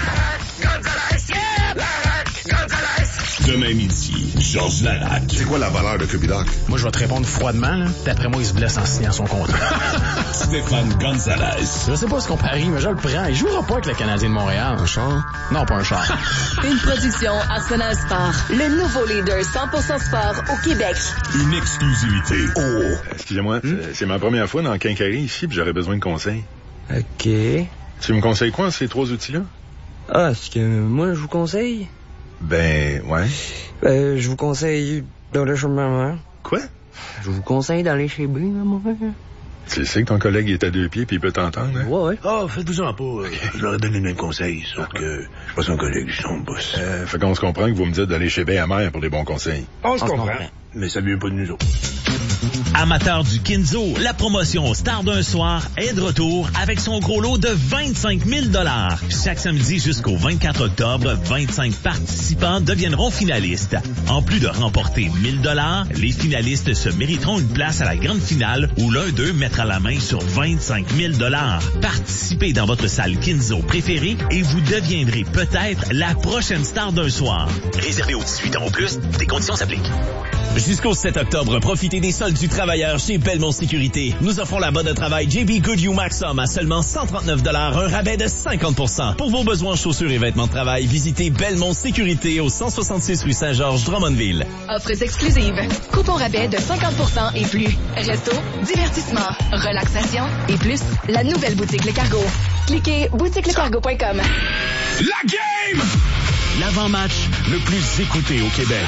Demain midi, Georges Larac. C'est quoi la valeur de Cubidoc? Moi, je vais te répondre froidement, là. D'après moi, il se blesse en signant son contrat. Stéphane Gonzalez. Je sais pas ce qu'on parie, mais je le prends. Il jouera pas avec le Canadien de Montréal. Un char? Non, pas un char. Une production Arsenal Sport. Le nouveau leader 100% sport au Québec. Une exclusivité. Oh! Excusez-moi, c'est ma première fois dans le Quincaillerie ici, puis j'aurais besoin de conseils. OK. Tu me conseilles quoi, ces 3 outils-là? Ah, est-ce que moi, je vous conseille? Ben, ouais. Je vous conseille d'aller chez ma mère. Quoi? Je vous conseille d'aller chez B, ma mère. Tu sais que ton collègue est à 2 pieds puis il peut t'entendre, hein? Ouais. Ah, faites-vous-en pas. Je leur ai donné le même conseil, sauf que je suis pas son collègue, je suis son boss. Fait qu'on se comprend que vous me dites d'aller chez Bay Amère pour des bons conseils. On se comprend. Mais ça vient pas de nous autres. Amateur du Kinzo, la promotion Star d'un soir est de retour avec son gros lot de 25 000 $. Chaque samedi jusqu'au 24 octobre, 25 participants deviendront finalistes. En plus de remporter 1 000 $, les finalistes se mériteront une place à la grande finale où l'un d'eux mettra la main sur 25 000 $. Participez dans votre salle Kinzo préférée et vous deviendrez peut-être la prochaine star d'un soir. Réservé aux 18 ans ou plus, des conditions s'appliquent. Jusqu'au 7 octobre, profitez des soldes du travailleur chez Belmont Sécurité. Nous offrons la botte de travail JB Goodyear Maxxum à seulement 139 $, un rabais de 50%. Pour vos besoins chaussures et vêtements de travail, visitez Belmont Sécurité au 166 rue Saint-Georges, Drummondville. Offres exclusives. Coupon rabais de 50% et plus. Resto, divertissement, relaxation et plus. La nouvelle boutique Le Cargo. Cliquez boutiquelecargo.com. La game! L'avant-match le plus écouté au Québec.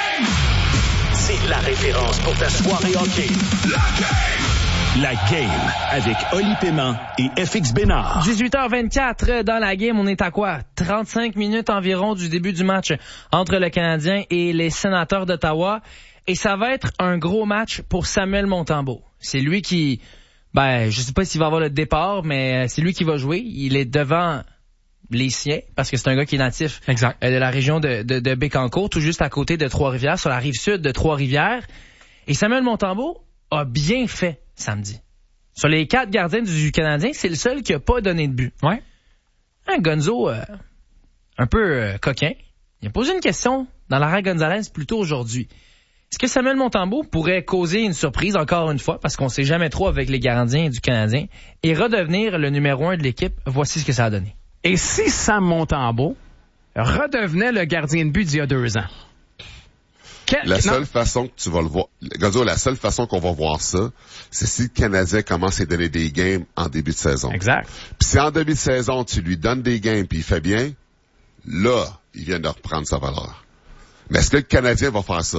C'est la référence pour ta soirée hockey. La game avec Oli Paiement et FX Bénard. 18h24 dans la game, on est à quoi? 35 minutes environ du début du match entre le Canadien et les Sénateurs d'Ottawa. Et ça va être un gros match pour Samuel Montembeault. C'est lui qui, je sais pas s'il va avoir le départ, mais c'est lui qui va jouer. Il est devant les siens, parce que c'est un gars qui est natif de la région de Bécancour, tout juste à côté de Trois-Rivières, sur la rive sud de Trois-Rivières. Et Samuel Montembeault a bien fait samedi. Sur les 4 gardiens du Canadien, c'est le seul qui a pas donné de but. Ouais. Un Gonzo un peu coquin. Il a posé une question dans l'arrêt Gonzalez plus tôt aujourd'hui. Est-ce que Samuel Montembeault pourrait causer une surprise encore une fois, parce qu'on sait jamais trop avec les gardiens du Canadien, et redevenir le numéro 1 de l'équipe? Voici ce que ça a donné. Et si Sam Montembeault redevenait le gardien de but d'il y a 2 ans? La seule façon que tu vas le voir, Gonzo, la seule façon qu'on va voir ça, c'est si le Canadien commence à donner des games en début de saison. Exact. Puis si en début de saison, tu lui donnes des games puis il fait bien, là, il vient de reprendre sa valeur. Mais est-ce que le Canadien va faire ça?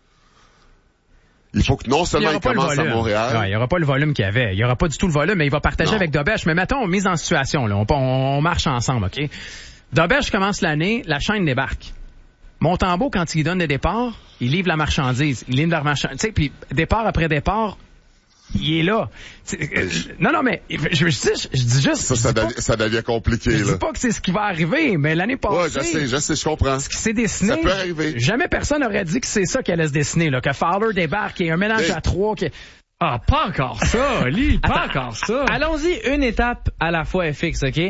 Il faut que non seulement il commence à Montréal. Ouais, il n'y aura pas le volume qu'il y avait. Il n'y aura pas du tout le volume, mais il va partager avec Dobèche. Mais mettons, mise en situation, là. On marche ensemble, OK? Dobèche commence l'année, la chaîne débarque. Montembeault, quand il donne des départs, il livre la marchandise. Il livre la marchandise. Tu sais, puis départ après départ, il est là. Non, mais je dis juste... Ça devient compliqué, je là. dis pas que c'est ce qui va arriver, mais l'année passée... Ouais, je sais, je comprends. Ce qui s'est dessiné... Ça peut arriver. Jamais personne n'aurait dit que c'est ça qui allait se dessiner, là. Que Fowler débarque et un mélange à 3... Ah, pas encore ça, Oli, pas encore ça. Allons-y une étape à la fois, FX, OK?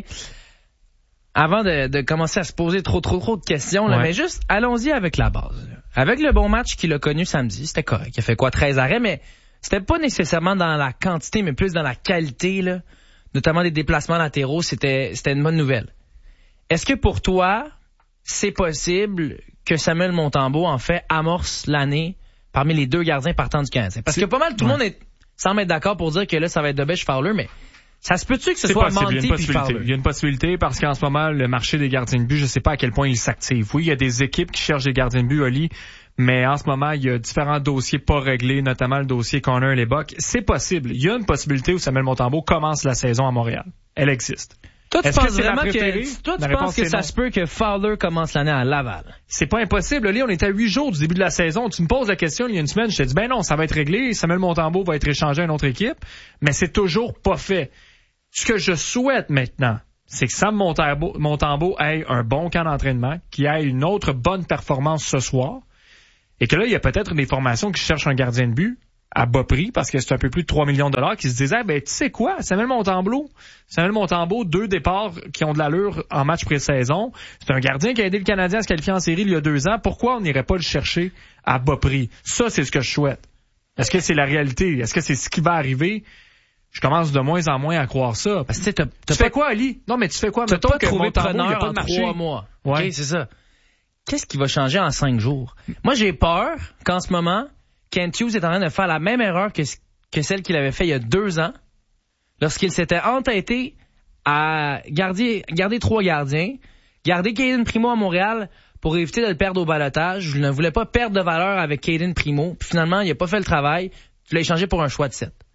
Avant de commencer à se poser trop de questions, là, mais juste, allons-y avec la base. Avec le bon match qu'il a connu samedi, c'était correct. Il a fait 13 arrêts, mais c'était pas nécessairement dans la quantité, mais plus dans la qualité, là. Notamment des déplacements latéraux, c'était une bonne nouvelle. Est-ce que pour toi, c'est possible que Samuel Montembeault, en fait, amorce l'année parmi les 2 gardiens partants du Canadien? Parce que pas mal, tout le monde semble être d'accord pour dire que là, ça va être Dobèche Fowler, mais ça se peut-tu que ce soit Monty puis Fowler? Il y a une possibilité parce qu'en ce moment, le marché des gardiens de but, je sais pas à quel point il s'active. Oui, il y a des équipes qui cherchent des gardiens de but, Oli, mais en ce moment, il y a différents dossiers pas réglés, notamment le dossier Connor Lebock. C'est possible. Il y a une possibilité où Samuel Montembeault commence la saison à Montréal. Elle existe. Toi, tu penses vraiment que ça se peut que Fowler commence l'année à Laval? C'est pas impossible. Oli, on est à 8 jours du début de la saison. Tu me poses la question il y a une semaine, je te dis, non, ça va être réglé. Samuel Montembeault va être échangé à une autre équipe. Mais c'est toujours pas fait. Ce que je souhaite maintenant, c'est que Sam Montembeault ait un bon camp d'entraînement, qu'il ait une autre bonne performance ce soir, et que là, il y a peut-être des formations qui cherchent un gardien de but à bas prix, parce que c'est un peu plus de 3 millions de $, qui se disaient, tu sais quoi, Samuel Montembeault, 2 départs qui ont de l'allure en match pré-saison. C'est un gardien qui a aidé le Canadien à se qualifier en série il y a 2 ans. Pourquoi on n'irait pas le chercher à bas prix? Ça, c'est ce que je souhaite. Est-ce que c'est la réalité? Est-ce que c'est ce qui va arriver? Je commence de moins en moins à croire ça. Parce que tu fais quoi, Ali? Non, mais tu fais quoi? T'as pas trouvé preneur il y a pas de marché. 3 mois. Ouais. OK, c'est ça. Qu'est-ce qui va changer en 5 jours? Moi, j'ai peur qu'en ce moment, Kent Hughes est en train de faire la même erreur que celle qu'il avait fait il y a 2 ans, lorsqu'il s'était entêté à garder 3 gardiens, garder Caden Primo à Montréal pour éviter de le perdre au balotage. Je ne voulais pas perdre de valeur avec Caden Primo. Puis finalement, il n'a pas fait le travail. Tu l'as échangé pour un choix de 7.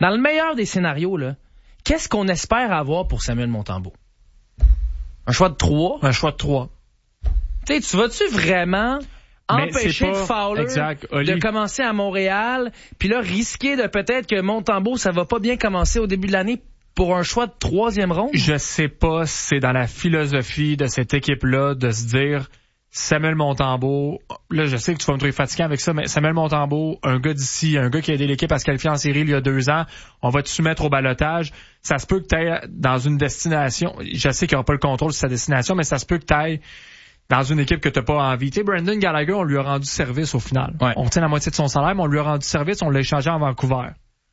Dans le meilleur des scénarios, là, qu'est-ce qu'on espère avoir pour Samuel Montembeault? Un choix de 3? Un choix de 3. Tu sais, tu vas-tu vraiment empêcher de Fowler de commencer à Montréal, puis là, risquer de peut-être que Montembeault, ça va pas bien commencer au début de l'année pour un choix de 3e ronde? Je sais pas si c'est dans la philosophie de cette équipe-là de se dire Samuel Montembeault, là je sais que tu vas me trouver fatiguant avec ça, mais Samuel Montembeault, un gars d'ici, un gars qui a aidé l'équipe à se qualifier en série il y a 2 ans, on va te soumettre au balotage. Ça se peut que tu ailles dans une destination, je sais qu'il n'y aura pas le contrôle sur sa destination, mais ça se peut que tu ailles dans une équipe que tu n'as pas envie. Tu sais, Brendan Gallagher, on lui a rendu service au final. Ouais. On retient la moitié de son salaire, mais on lui a rendu service, on l'a échangé en Vancouver.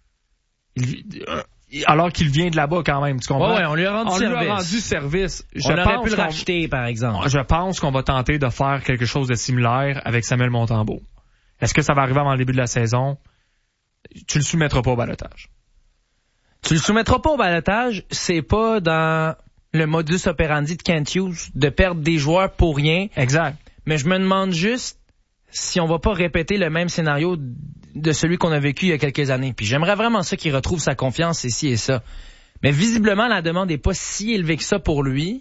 Alors qu'il vient de là-bas quand même, tu comprends? Ouais, on lui a rendu service. On aurait pu le racheter, par exemple. Je pense qu'on va tenter de faire quelque chose de similaire avec Samuel Montembeault. Est-ce que ça va arriver avant le début de la saison? Tu le soumettras pas au balotage. Tu le soumettras pas au balotage, c'est pas dans le modus operandi de Kent Hughes de perdre des joueurs pour rien. Exact. Mais je me demande juste si on va pas répéter le même scénario de celui qu'on a vécu il y a quelques années. Puis j'aimerais vraiment ça qu'il retrouve sa confiance et ci et ça. Mais visiblement, la demande est pas si élevée que ça pour lui.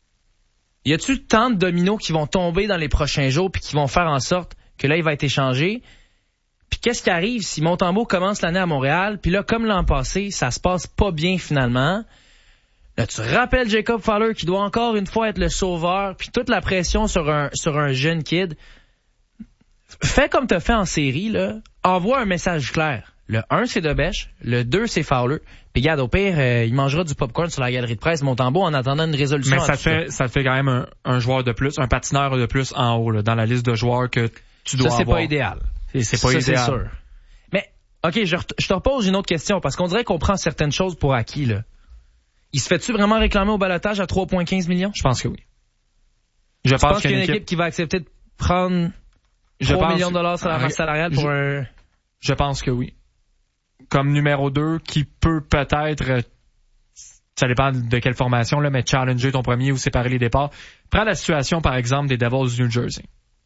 Y a-tu tant de dominos qui vont tomber dans les prochains jours puis qui vont faire en sorte que là, il va être échangé? Puis qu'est-ce qui arrive si Montembeault commence l'année à Montréal, puis là, comme l'an passé, ça se passe pas bien finalement? Là, tu rappelles Jacob Fowler qui doit encore une fois être le sauveur, puis toute la pression sur un jeune kid. Fais comme t'as fait en série, là. Envoie un message clair. Le 1, c'est Debèche. Le 2, c'est Fowler. Puis regarde, au pire, il mangera du popcorn sur la galerie de presse Montembeault en attendant une résolution. Mais ça fait quand même un joueur de plus, un patineur de plus en haut, là, dans la liste de joueurs que tu dois avoir. Ça, c'est pas idéal. C'est pas idéal. C'est sûr. Mais, OK, je te repose une autre question, parce qu'on dirait qu'on prend certaines choses pour acquis, là. Il se fait-tu vraiment réclamer au balotage à 3,15 millions? Je pense que oui. Je pense qu'il y a une équipe qui va accepter de prendre 3 millions de dollars sur la masse salariale pour un... Je pense que oui. Comme numéro 2, qui peut peut-être, ça dépend de quelle formation, là, mais challenger ton premier ou séparer les départs. Prends la situation, par exemple, des Devils du New Jersey.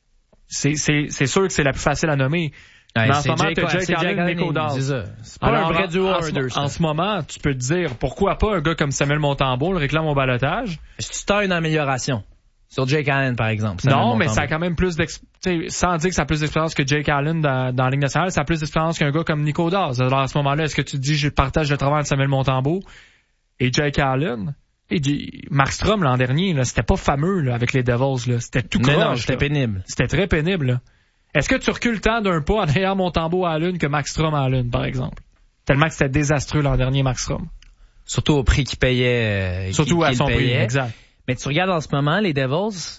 C'est sûr que c'est la plus facile à nommer. Ouais, mais en ce moment, tu as Jake Allen et Nico Daws. C'est pas un vrai duo 1-2. En ce moment, tu peux te dire, pourquoi pas un gars comme Samuel Montembeault le réclame au balotage? Est-ce que tu t'as une amélioration? Sur Jake Allen, par exemple. Non, mais ça a quand même plus sans dire que ça a plus d'expérience que Jake Allen dans la Ligue nationale, ça a plus d'expérience qu'un gars comme Nico Daws. Alors, à ce moment-là, est-ce que tu te dis, je partage le travail de Samuel Montembeault et Jake Allen? Et Markstrom, l'an dernier, là, c'était pas fameux, là, avec les Devils, là. C'était tout croche. Non, c'était pénible. C'était très pénible, là. Est-ce que tu recules tant d'un pas en ayant Montembeault à Allen que Markstrom à Allen, par exemple? Tellement que c'était désastreux l'an dernier, Markstrom. Surtout au prix qu'il payait. Surtout à son prix, exact. Mais tu regardes en ce moment, les Devils,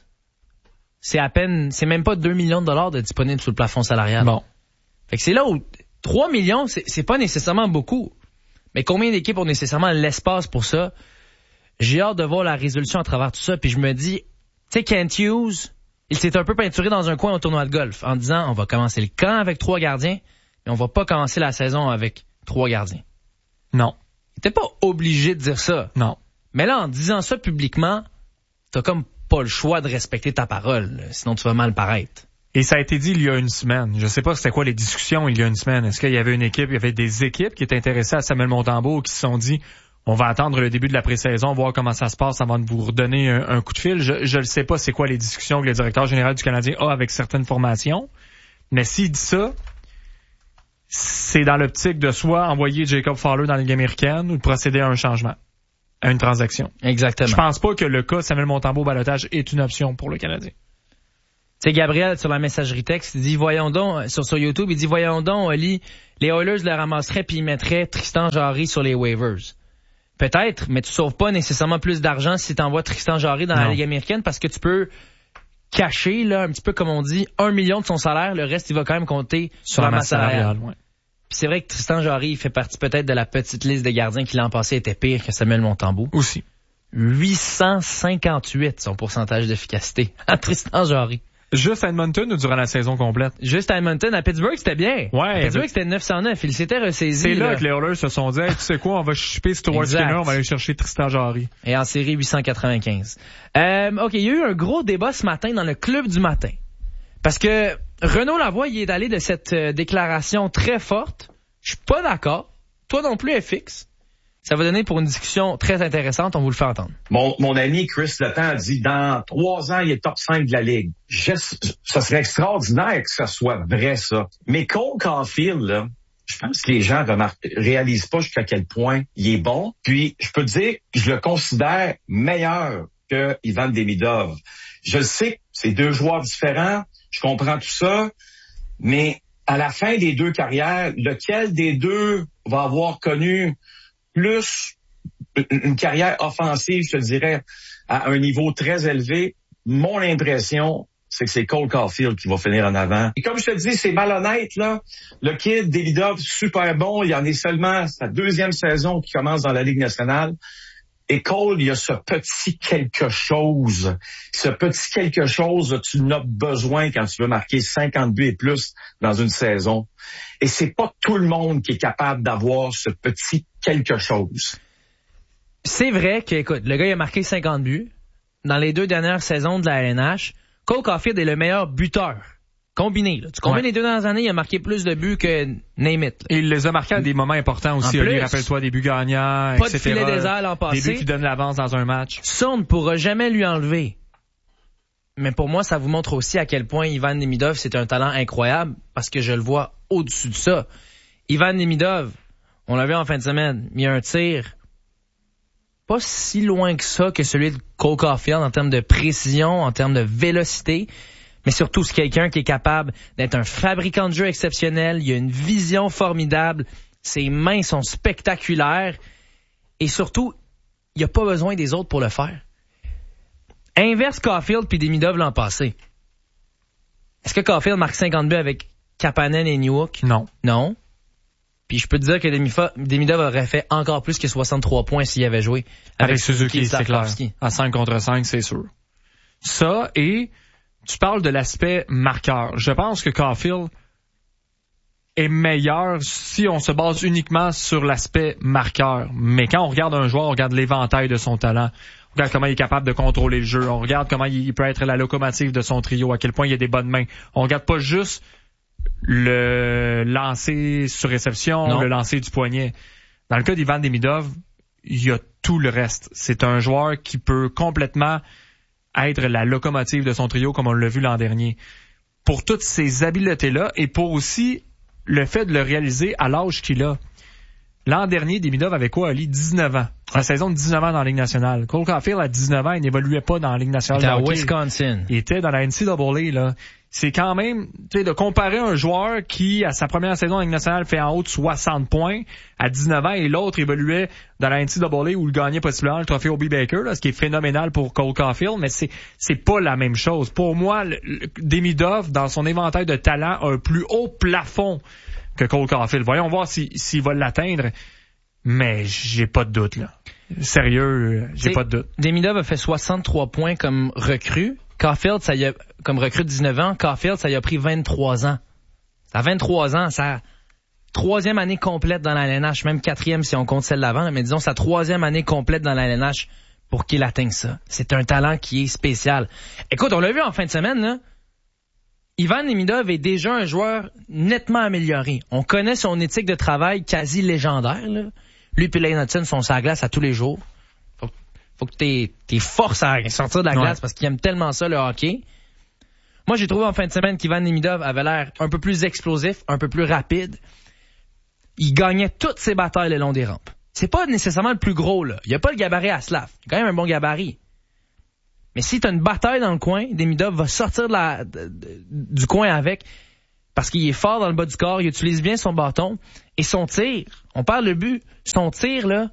c'est même pas 2 millions de dollars de disponibles sur le plafond salarial. Bon. Fait que c'est là où 3 millions, c'est pas nécessairement beaucoup. Mais combien d'équipes ont nécessairement l'espace pour ça? J'ai hâte de voir la résolution à travers tout ça, puis je me dis, tu sais, Kent Hughes, il s'est un peu peinturé dans un coin au tournoi de golf en disant, on va commencer le camp avec 3 gardiens, mais on va pas commencer la saison avec 3 gardiens. Non. Il était pas obligé de dire ça. Non. Mais là, en disant ça publiquement, t'as comme pas le choix de respecter ta parole, là, sinon tu vas mal paraître. Et ça a été dit il y a une semaine. Je sais pas c'était quoi les discussions il y a une semaine. Est-ce qu'il y avait il y avait des équipes qui étaient intéressées à Samuel Montembeault qui se sont dit, on va attendre le début de la pré-saison, voir comment ça se passe avant de vous redonner un coup de fil. Je ne sais pas c'est quoi les discussions que le directeur général du Canadien a avec certaines formations. Mais s'il dit ça, c'est dans l'optique de soit envoyer Jacob Fowler dans la Ligue américaine ou de procéder à un changement, à une transaction. Exactement. Je pense pas que le cas Samuel Montembeault au balotage est une option pour le Canadien. Tu sais, Gabriel, sur la messagerie texte, il dit, voyons donc, sur YouTube, il dit, voyons donc, Oli, les Oilers le ramasseraient puis ils mettraient Tristan Jarry sur les waivers. Peut-être, mais tu sauves pas nécessairement plus d'argent si tu envoies Tristan Jarry dans la Ligue américaine parce que tu peux cacher, là, un petit peu comme on dit, 1 million de son salaire, le reste, il va quand même compter sur la masse salariale. Ouais. Puis c'est vrai que Tristan Jarry, il fait partie peut-être de la petite liste de gardiens qui l'an passé était pire que Samuel Montembeault. Aussi. 858 son pourcentage d'efficacité à Tristan Jarry. Juste à Edmonton ou durant la saison complète? Juste à Edmonton. À Pittsburgh, c'était bien. Ouais. À Pittsburgh, c'était 909. Il s'était ressaisi. C'est là que les Oilers se sont dit, hey, tu sais quoi, on va chipper Stuart Skinner, on va aller chercher Tristan Jarry. Et en série 895. OK, il y a eu un gros débat ce matin dans le club du matin. Parce que Renaud Lavoie, il est allé de cette déclaration très forte. Je suis pas d'accord. toi non plus, FX. Ça va donner pour une discussion très intéressante. On vous le fait entendre. Mon ami Chris Letang a dit, dans 3 ans, il est top 5 de la Ligue. Ça serait extraordinaire que ça soit vrai, ça. Mais Cole Caulfield, là, je pense que les gens réalisent pas jusqu'à quel point il est bon. Puis, je peux te dire, je le considère meilleur que Ivan Demidov. Je le sais, c'est 2 joueurs différents. Je comprends tout ça. Mais à la fin des 2 carrières, lequel des 2 va avoir connu plus une carrière offensive, je te dirais, à un niveau très élevé? Mon impression, c'est que c'est Cole Caulfield qui va finir en avant. Et comme je te dis, c'est malhonnête, là. Le kid, Demidov, super bon. Il en est seulement sa 2e saison qui commence dans la Ligue nationale. Et Cole, il y a ce petit quelque chose. Ce petit quelque chose, tu en as besoin quand tu veux marquer 50 buts et plus dans une saison. Et c'est pas tout le monde qui est capable d'avoir ce petit quelque chose. C'est vrai que, écoute, le gars, il a marqué 50 buts dans les 2 dernières saisons de la LNH. Cole Caulfield est le meilleur buteur. Combiné, là. Tu combines les 2 dernières années, il a marqué plus de buts que name it. Et il les a marqués à des moments importants aussi. Rappelle-toi des buts gagnants, pas etc. De filet des ailes l'an passé. Des buts qui donnent l'avance dans un match. Ça, on ne pourra jamais lui enlever. Mais pour moi, ça vous montre aussi à quel point Ivan Demidov, c'est un talent incroyable, parce que je le vois au-dessus de ça. Ivan Demidov, on l'a vu en fin de semaine, il y a un tir pas si loin que ça que celui de Cole Caulfield en termes de précision, en termes de vélocité. Mais surtout, c'est quelqu'un qui est capable d'être un fabricant de jeu exceptionnel. Il a une vision formidable. Ses mains sont spectaculaires. Et surtout, il n'a pas besoin des autres pour le faire. Inverse Caulfield puis Demidov l'an passé. Est-ce que Caulfield marque 50 buts avec Kapanen et Newhook? Non. Non. Puis je peux te dire que Demidov aurait fait encore plus que 63 points s'il avait joué. Avec Suzuki, c'est clair. À 5 contre 5, c'est sûr. Ça, et tu parles de l'aspect marqueur. Je pense que Caulfield est meilleur si on se base uniquement sur l'aspect marqueur. Mais quand on regarde un joueur, on regarde l'éventail de son talent. On regarde comment il est capable de contrôler le jeu. On regarde comment il peut être la locomotive de son trio, à quel point il a des bonnes mains. On regarde pas juste le lancer sur réception, le lancer du poignet. Dans le cas d'Ivan Demidov, il y a tout le reste. C'est un joueur qui peut complètement être la locomotive de son trio, comme on l'a vu l'an dernier. Pour toutes ces habiletés-là, et pour aussi le fait de le réaliser à l'âge qu'il a. L'an dernier, Demidov avait quoi, Ali? 19 ans. La saison de 19 ans dans la Ligue nationale. Cole Caulfield, à 19 ans, il n'évoluait pas dans la Ligue nationale. Il était à Wisconsin. Il était dans la NCAA, là. C'est quand même, tu sais, de comparer un joueur qui, à sa première saison en Ligue nationale, fait en haut de 60 points à 19 ans, et l'autre évoluait dans la NCAA où il gagnait possiblement le trophée Hobey Baker, là, ce qui est phénoménal pour Cole Caulfield, mais c'est pas la même chose. Pour moi, Demidov, dans son éventail de talent, a un plus haut plafond que Cole Caulfield. Voyons voir s'il va l'atteindre, mais j'ai pas de doute, là. Sérieux, j'ai pas de doute. Demidov a fait 63 points comme recrue. Caulfield, comme recrue de 19 ans, Caulfield, ça y a pris 23 ans. À 23 ans, sa 3e année complète dans la LNH, même 4e si on compte celle d'avant, mais disons sa 3e année complète dans la LNH pour qu'il atteigne ça. C'est un talent qui est spécial. Écoute, on l'a vu en fin de semaine, là. Ivan Demidov est déjà un joueur nettement amélioré. On connaît son éthique de travail quasi légendaire, là. Lui et Lane Hudson sont sur la glace à tous les jours. Faut que t'es forces à sortir de la glace parce qu'il aime tellement ça, le hockey. Moi, j'ai trouvé en fin de semaine qu'Ivan Demidov avait l'air un peu plus explosif, un peu plus rapide. Il gagnait toutes ses batailles le long des rampes. C'est pas nécessairement le plus gros, là. Il a pas le gabarit à Slav. Il a quand même un bon gabarit. Mais si t'as une bataille dans le coin, Demidov va sortir du coin avec, parce qu'il est fort dans le bas du corps, il utilise bien son bâton. Et son tir, on parle de but, son tir, là,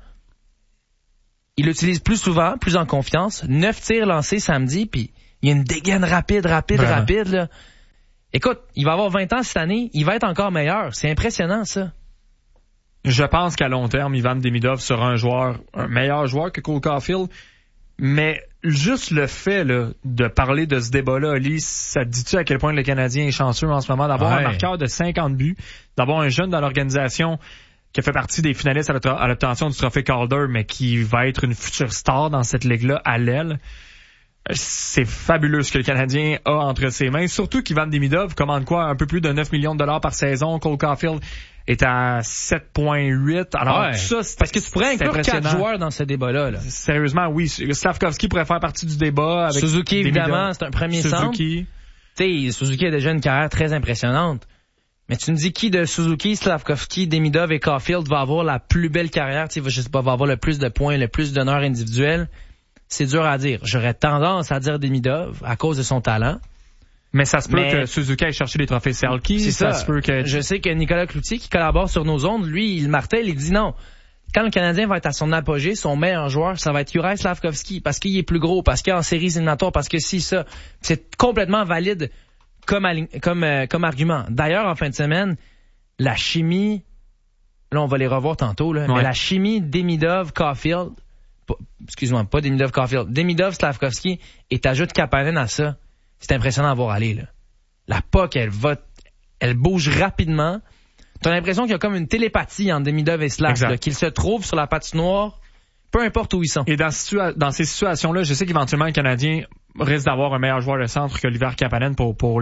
il l'utilise plus souvent, plus en confiance. 9 tirs lancés samedi, puis il y a une dégaine rapide, là. Écoute, il va avoir 20 ans cette année, il va être encore meilleur. C'est impressionnant, ça. Je pense qu'à long terme, Ivan Demidov sera un meilleur joueur que Cole Caulfield. Mais juste le fait là, de parler de ce débat-là, Ali, ça te dit-tu à quel point le Canadien est chanceux en ce moment d'avoir un marqueur de 50 buts, d'avoir un jeune dans l'organisation qui a fait partie des finalistes à l'obtention du trophée Calder, mais qui va être une future star dans cette ligue-là à l'aile. C'est fabuleux ce que le Canadien a entre ses mains. Surtout qu'Ivan Demidov commande quoi? Un peu plus de 9 millions de dollars par saison. Cole Caulfield est à 7.8. Alors, tout ça, parce que tu pourrais inclure 4 joueurs dans ce débat-là. Là. Sérieusement, oui. Slavkovski pourrait faire partie du débat. Avec Suzuki, évidemment, c'est un premier centre. Tu sais, Suzuki a déjà une carrière très impressionnante. Mais tu me dis qui de Suzuki, Slavkovski, Demidov et Caulfield va avoir la plus belle carrière, tu sais, je sais pas, va avoir le plus de points, le plus d'honneurs individuels? C'est dur à dire. J'aurais tendance à dire Demidov à cause de son talent. Mais ça se peut que Suzuki aille chercher les trophées Selke. C'est ça. Se peut que... Je sais que Nicolas Cloutier, qui collabore sur nos ondes, lui, il martèle, il dit non. Quand le Canadien va être à son apogée, son meilleur joueur, ça va être Juraj Slavkovski, parce qu'il est plus gros, parce qu'il est en séries éliminatoires, parce que si ça. C'est complètement valide comme argument. D'ailleurs, en fin de semaine, la chimie, là, on va les revoir tantôt, là, mais la chimie Demidov-Caulfield, pas Demidov-Caulfield, Demidov-Slavkovski, et t'ajoutes Kapanen à ça. C'est impressionnant à voir aller, là. La puck, elle bouge rapidement. T'as l'impression qu'il y a comme une télépathie entre Demidov et Slav, là, qu'ils se trouvent sur la patinoire, peu importe où ils sont. Et dans ces situations-là, je sais qu'éventuellement, le Canadien risque d'avoir un meilleur joueur de centre que Oliver Kapanen pour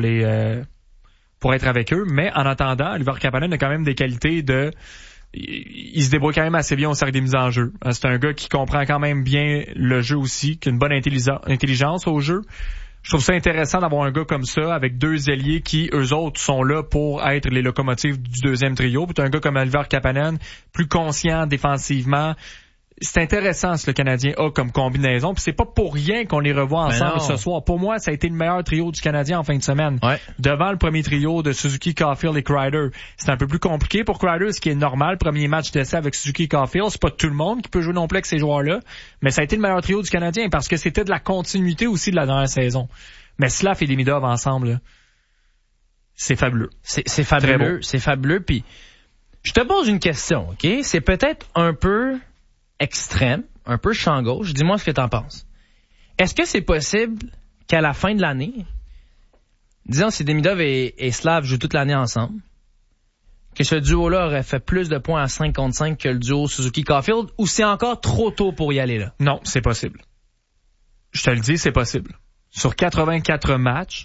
être avec eux. Mais en attendant, Oliver Kapanen a quand même des qualités il se débrouille quand même assez bien au cercle des mises en jeu. C'est un gars qui comprend quand même bien le jeu aussi, qui a une bonne intelligence au jeu. Je trouve ça intéressant d'avoir un gars comme ça avec 2 ailiers qui, eux autres, sont là pour être les locomotives du deuxième trio. Puis t'as un gars comme Oliver Kapanen, plus conscient défensivement. C'est intéressant ce que le Canadien a comme combinaison. Puis c'est pas pour rien qu'on les revoit ensemble ce soir. Pour moi, ça a été le meilleur trio du Canadien en fin de semaine. Ouais. Devant le premier trio de Suzuki, Caulfield et Kreider. C'est un peu plus compliqué pour Kreider, ce qui est normal. Premier match d'essai avec Suzuki et Caulfield. C'est pas tout le monde qui peut jouer non plus avec ces joueurs-là. Mais ça a été le meilleur trio du Canadien parce que c'était de la continuité aussi de la dernière saison. Mais Slav et Demidov ensemble, là, c'est fabuleux. C'est fabuleux. C'est fabuleux. Puis, je te pose une question, OK? C'est peut-être un peu extrême, un peu champ gauche. Dis-moi ce que t'en penses. Est-ce que c'est possible qu'à la fin de l'année, disons si Demidov et Slav jouent toute l'année ensemble, que ce duo-là aurait fait plus de points à 5 contre 5 que le duo Suzuki-Caulfield, ou c'est encore trop tôt pour y aller là? Non, c'est possible. Je te le dis, c'est possible. Sur 84 matchs,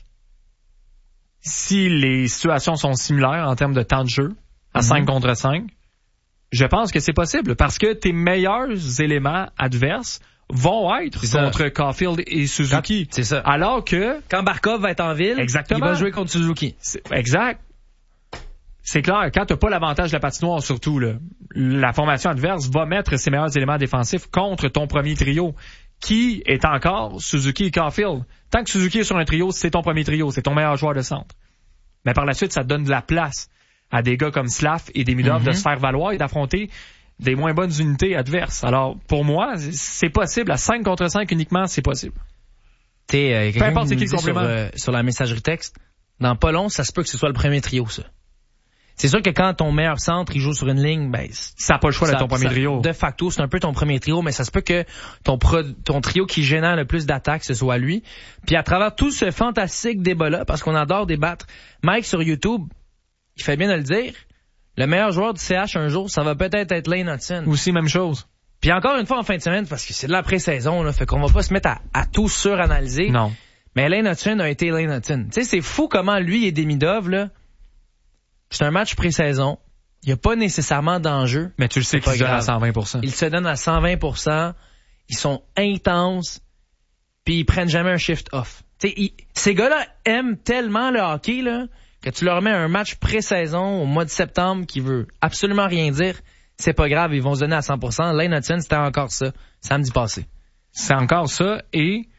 si les situations sont similaires en termes de temps de jeu, à 5 contre 5, je pense que c'est possible parce que tes meilleurs éléments adverses vont être contre Caulfield et Suzuki. C'est ça. Alors que... Quand Barkov va être en ville, il va jouer contre Suzuki. Exact. C'est clair. Quand t'as pas l'avantage de la patinoire, surtout, là, la formation adverse va mettre ses meilleurs éléments défensifs contre ton premier trio, qui est encore Suzuki et Caulfield. Tant que Suzuki est sur un trio, c'est ton premier trio, c'est ton meilleur joueur de centre. Mais par la suite, ça te donne de la place à des gars comme Slav et Demidov de se faire valoir et d'affronter des moins bonnes unités adverses. Alors, pour moi, c'est possible. À 5 contre 5 uniquement, c'est possible. Peu importe c'est qui le complément. Sur la messagerie texte, dans pas long, ça se peut que ce soit le premier trio, ça. C'est sûr que quand ton meilleur centre, il joue sur une ligne, ben, ça n'a pas le choix d'être ton premier trio. De facto, c'est un peu ton premier trio, mais ça se peut que ton trio qui génère le plus d'attaques, ce soit lui. Puis à travers tout ce fantastique débat-là, parce qu'on adore débattre, Mike sur YouTube, il fait bien de le dire, le meilleur joueur du CH un jour, ça va peut-être être Lane Hutson. Aussi, même chose. Puis encore une fois en fin de semaine, parce que c'est de la pré-saison, là, fait qu'on va pas se mettre à tout suranalyser. Non. Mais Lane Hutson a été Lane Hutson. Tu sais, c'est fou comment lui et Demidov, là, c'est un match pré-saison. Il n'y a pas nécessairement d'enjeu. Mais tu le sais qu'ils se donnent à 120%. Ils se donnent à 120%. Ils sont intenses. Puis ils prennent jamais un shift off. Ces gars-là aiment tellement le hockey, là, que tu leur mets un match pré-saison au mois de septembre qui veut absolument rien dire. C'est pas grave, ils vont se donner à 100%. Lane Hutson, c'était encore ça, samedi passé. C'est encore ça. Et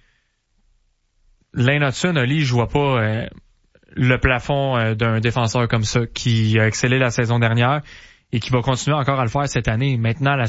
Lane Hutson, Ali, je vois pas le plafond d'un défenseur comme ça qui a excellé la saison dernière et qui va continuer encore à le faire cette année. Maintenant, la